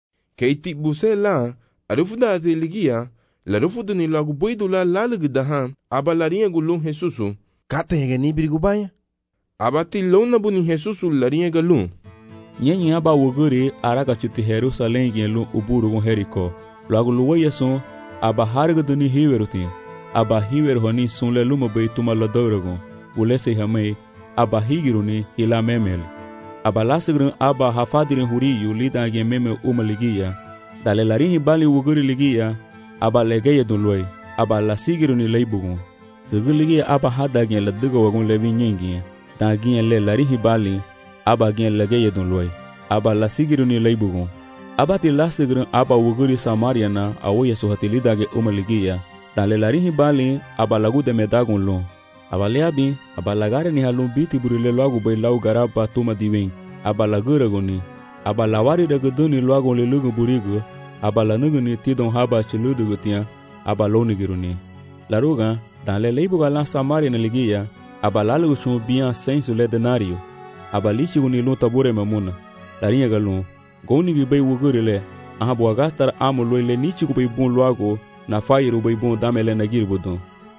Speaker 1: Keiti buse la arufu dati ligia la rufu duni lagu buidu la lalig dahan aba larinha go lun Jesusu.
Speaker 4: Kata hege ni biri gubaya?
Speaker 1: Abati lona bu ni Jesusu larinha ga lun.
Speaker 3: Nyenyi aba wuguri araka chuti Jerusalem gen lun uburu gon Heriko. Lagu luwa yeson aba harga duni hiweruti. Aba hiwer honi sunle luma bay tuma la doragon. Ulese hamay aba higiruni hila memel. Aba lasigrin aba hafadirin huriyu lida gen meme uma ligia. Dale larinhi bali wuguri ligia aba legeye dunloy. Aba lasigiruni leibugon. Sigir ligia aba hada gen la diga wagon levi nyengi. Da gen le larinhi bali aba gen legeye dunloy. Aba lasigiruni leibugon. Abati lasigrin aba wuguri Samaria na awoye suhatilidage umaligia. Dale larinhi bali aba lagu de medagun lon. Aba leabi aba lagare ni halun biti burile lagu bay lau garaba tuma diwen. Aba laguragoni. Aba lawari daguduni lagu le lugu burigu. Aba lanuguni tidon haba chiludugutia. Aba lonigiruni. Laruga dale leibuga la Samaria na ligia. Aba lalugu chun bian sensu le denario. Aba lichiguni lun tabure mamuna. Larinha galun. Goni bi bay wugurile aha bo gastar amo loile nichi ku bay bon loago na fairu bay bon damele na girbudon.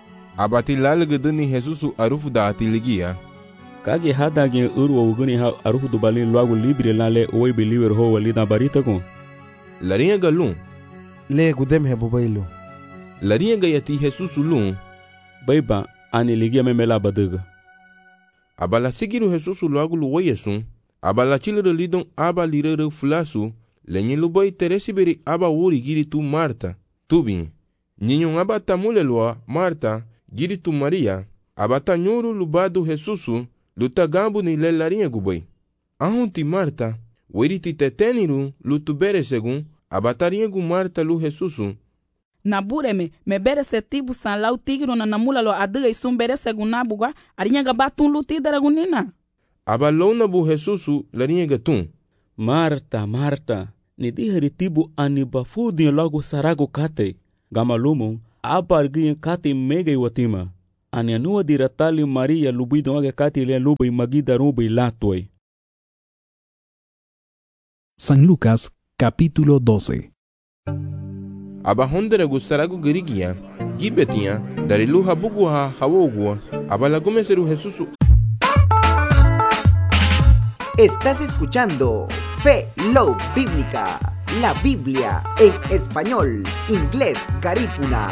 Speaker 1: Abati lalige duni Jesusu arufu dati ligia.
Speaker 3: Kage hada gen urwa wuguni ha arufu du balin loago libre lale oy be liver ho walida barita kon.
Speaker 1: Larinha ga lun.
Speaker 4: Le gudem he bobaylo.
Speaker 1: Larinha ga yati Jesusu lun.
Speaker 3: Bayba ani ligia memela badaga.
Speaker 1: Abala sigiru Jesusu loago luwa yesun. Aba la chilere lidon aba lirere fulasu, lenye luboy teresiberi aba wuri giri tu Marta, tubi. Ninyon aba tamule lua Marta, giri tu Maria, aba tanyuru lubadu Jesusu, luta gambu ni le larinha guboy. Ahunti Marta, wiri ti teteniru lutu bere segun, aba tarinha gu Marta lu Jesusu.
Speaker 16: Na bureme, me bere se tibu san lau tigiro na namula lo adiga isum bere segun nabuga, arinha gabatun luti daragunina.
Speaker 1: Aba lona bu Jesusu larinha gatun.
Speaker 3: Marta, Marta, ni diheri tibu ani bafudin logo sarago kate. Gamalumon, abargin kate mega watima. Ani anua diratali Maria lubido age kate le lubi magida rubi latoi.
Speaker 5: San Lucas, capítulo doce.
Speaker 1: Abahondere gusarago girigia, gibetia, dari luha buguha hawogua, abalagumeseru Jesús.
Speaker 17: Estás escuchando Fe Love Bíblica, la Biblia en español, inglés, garífuna.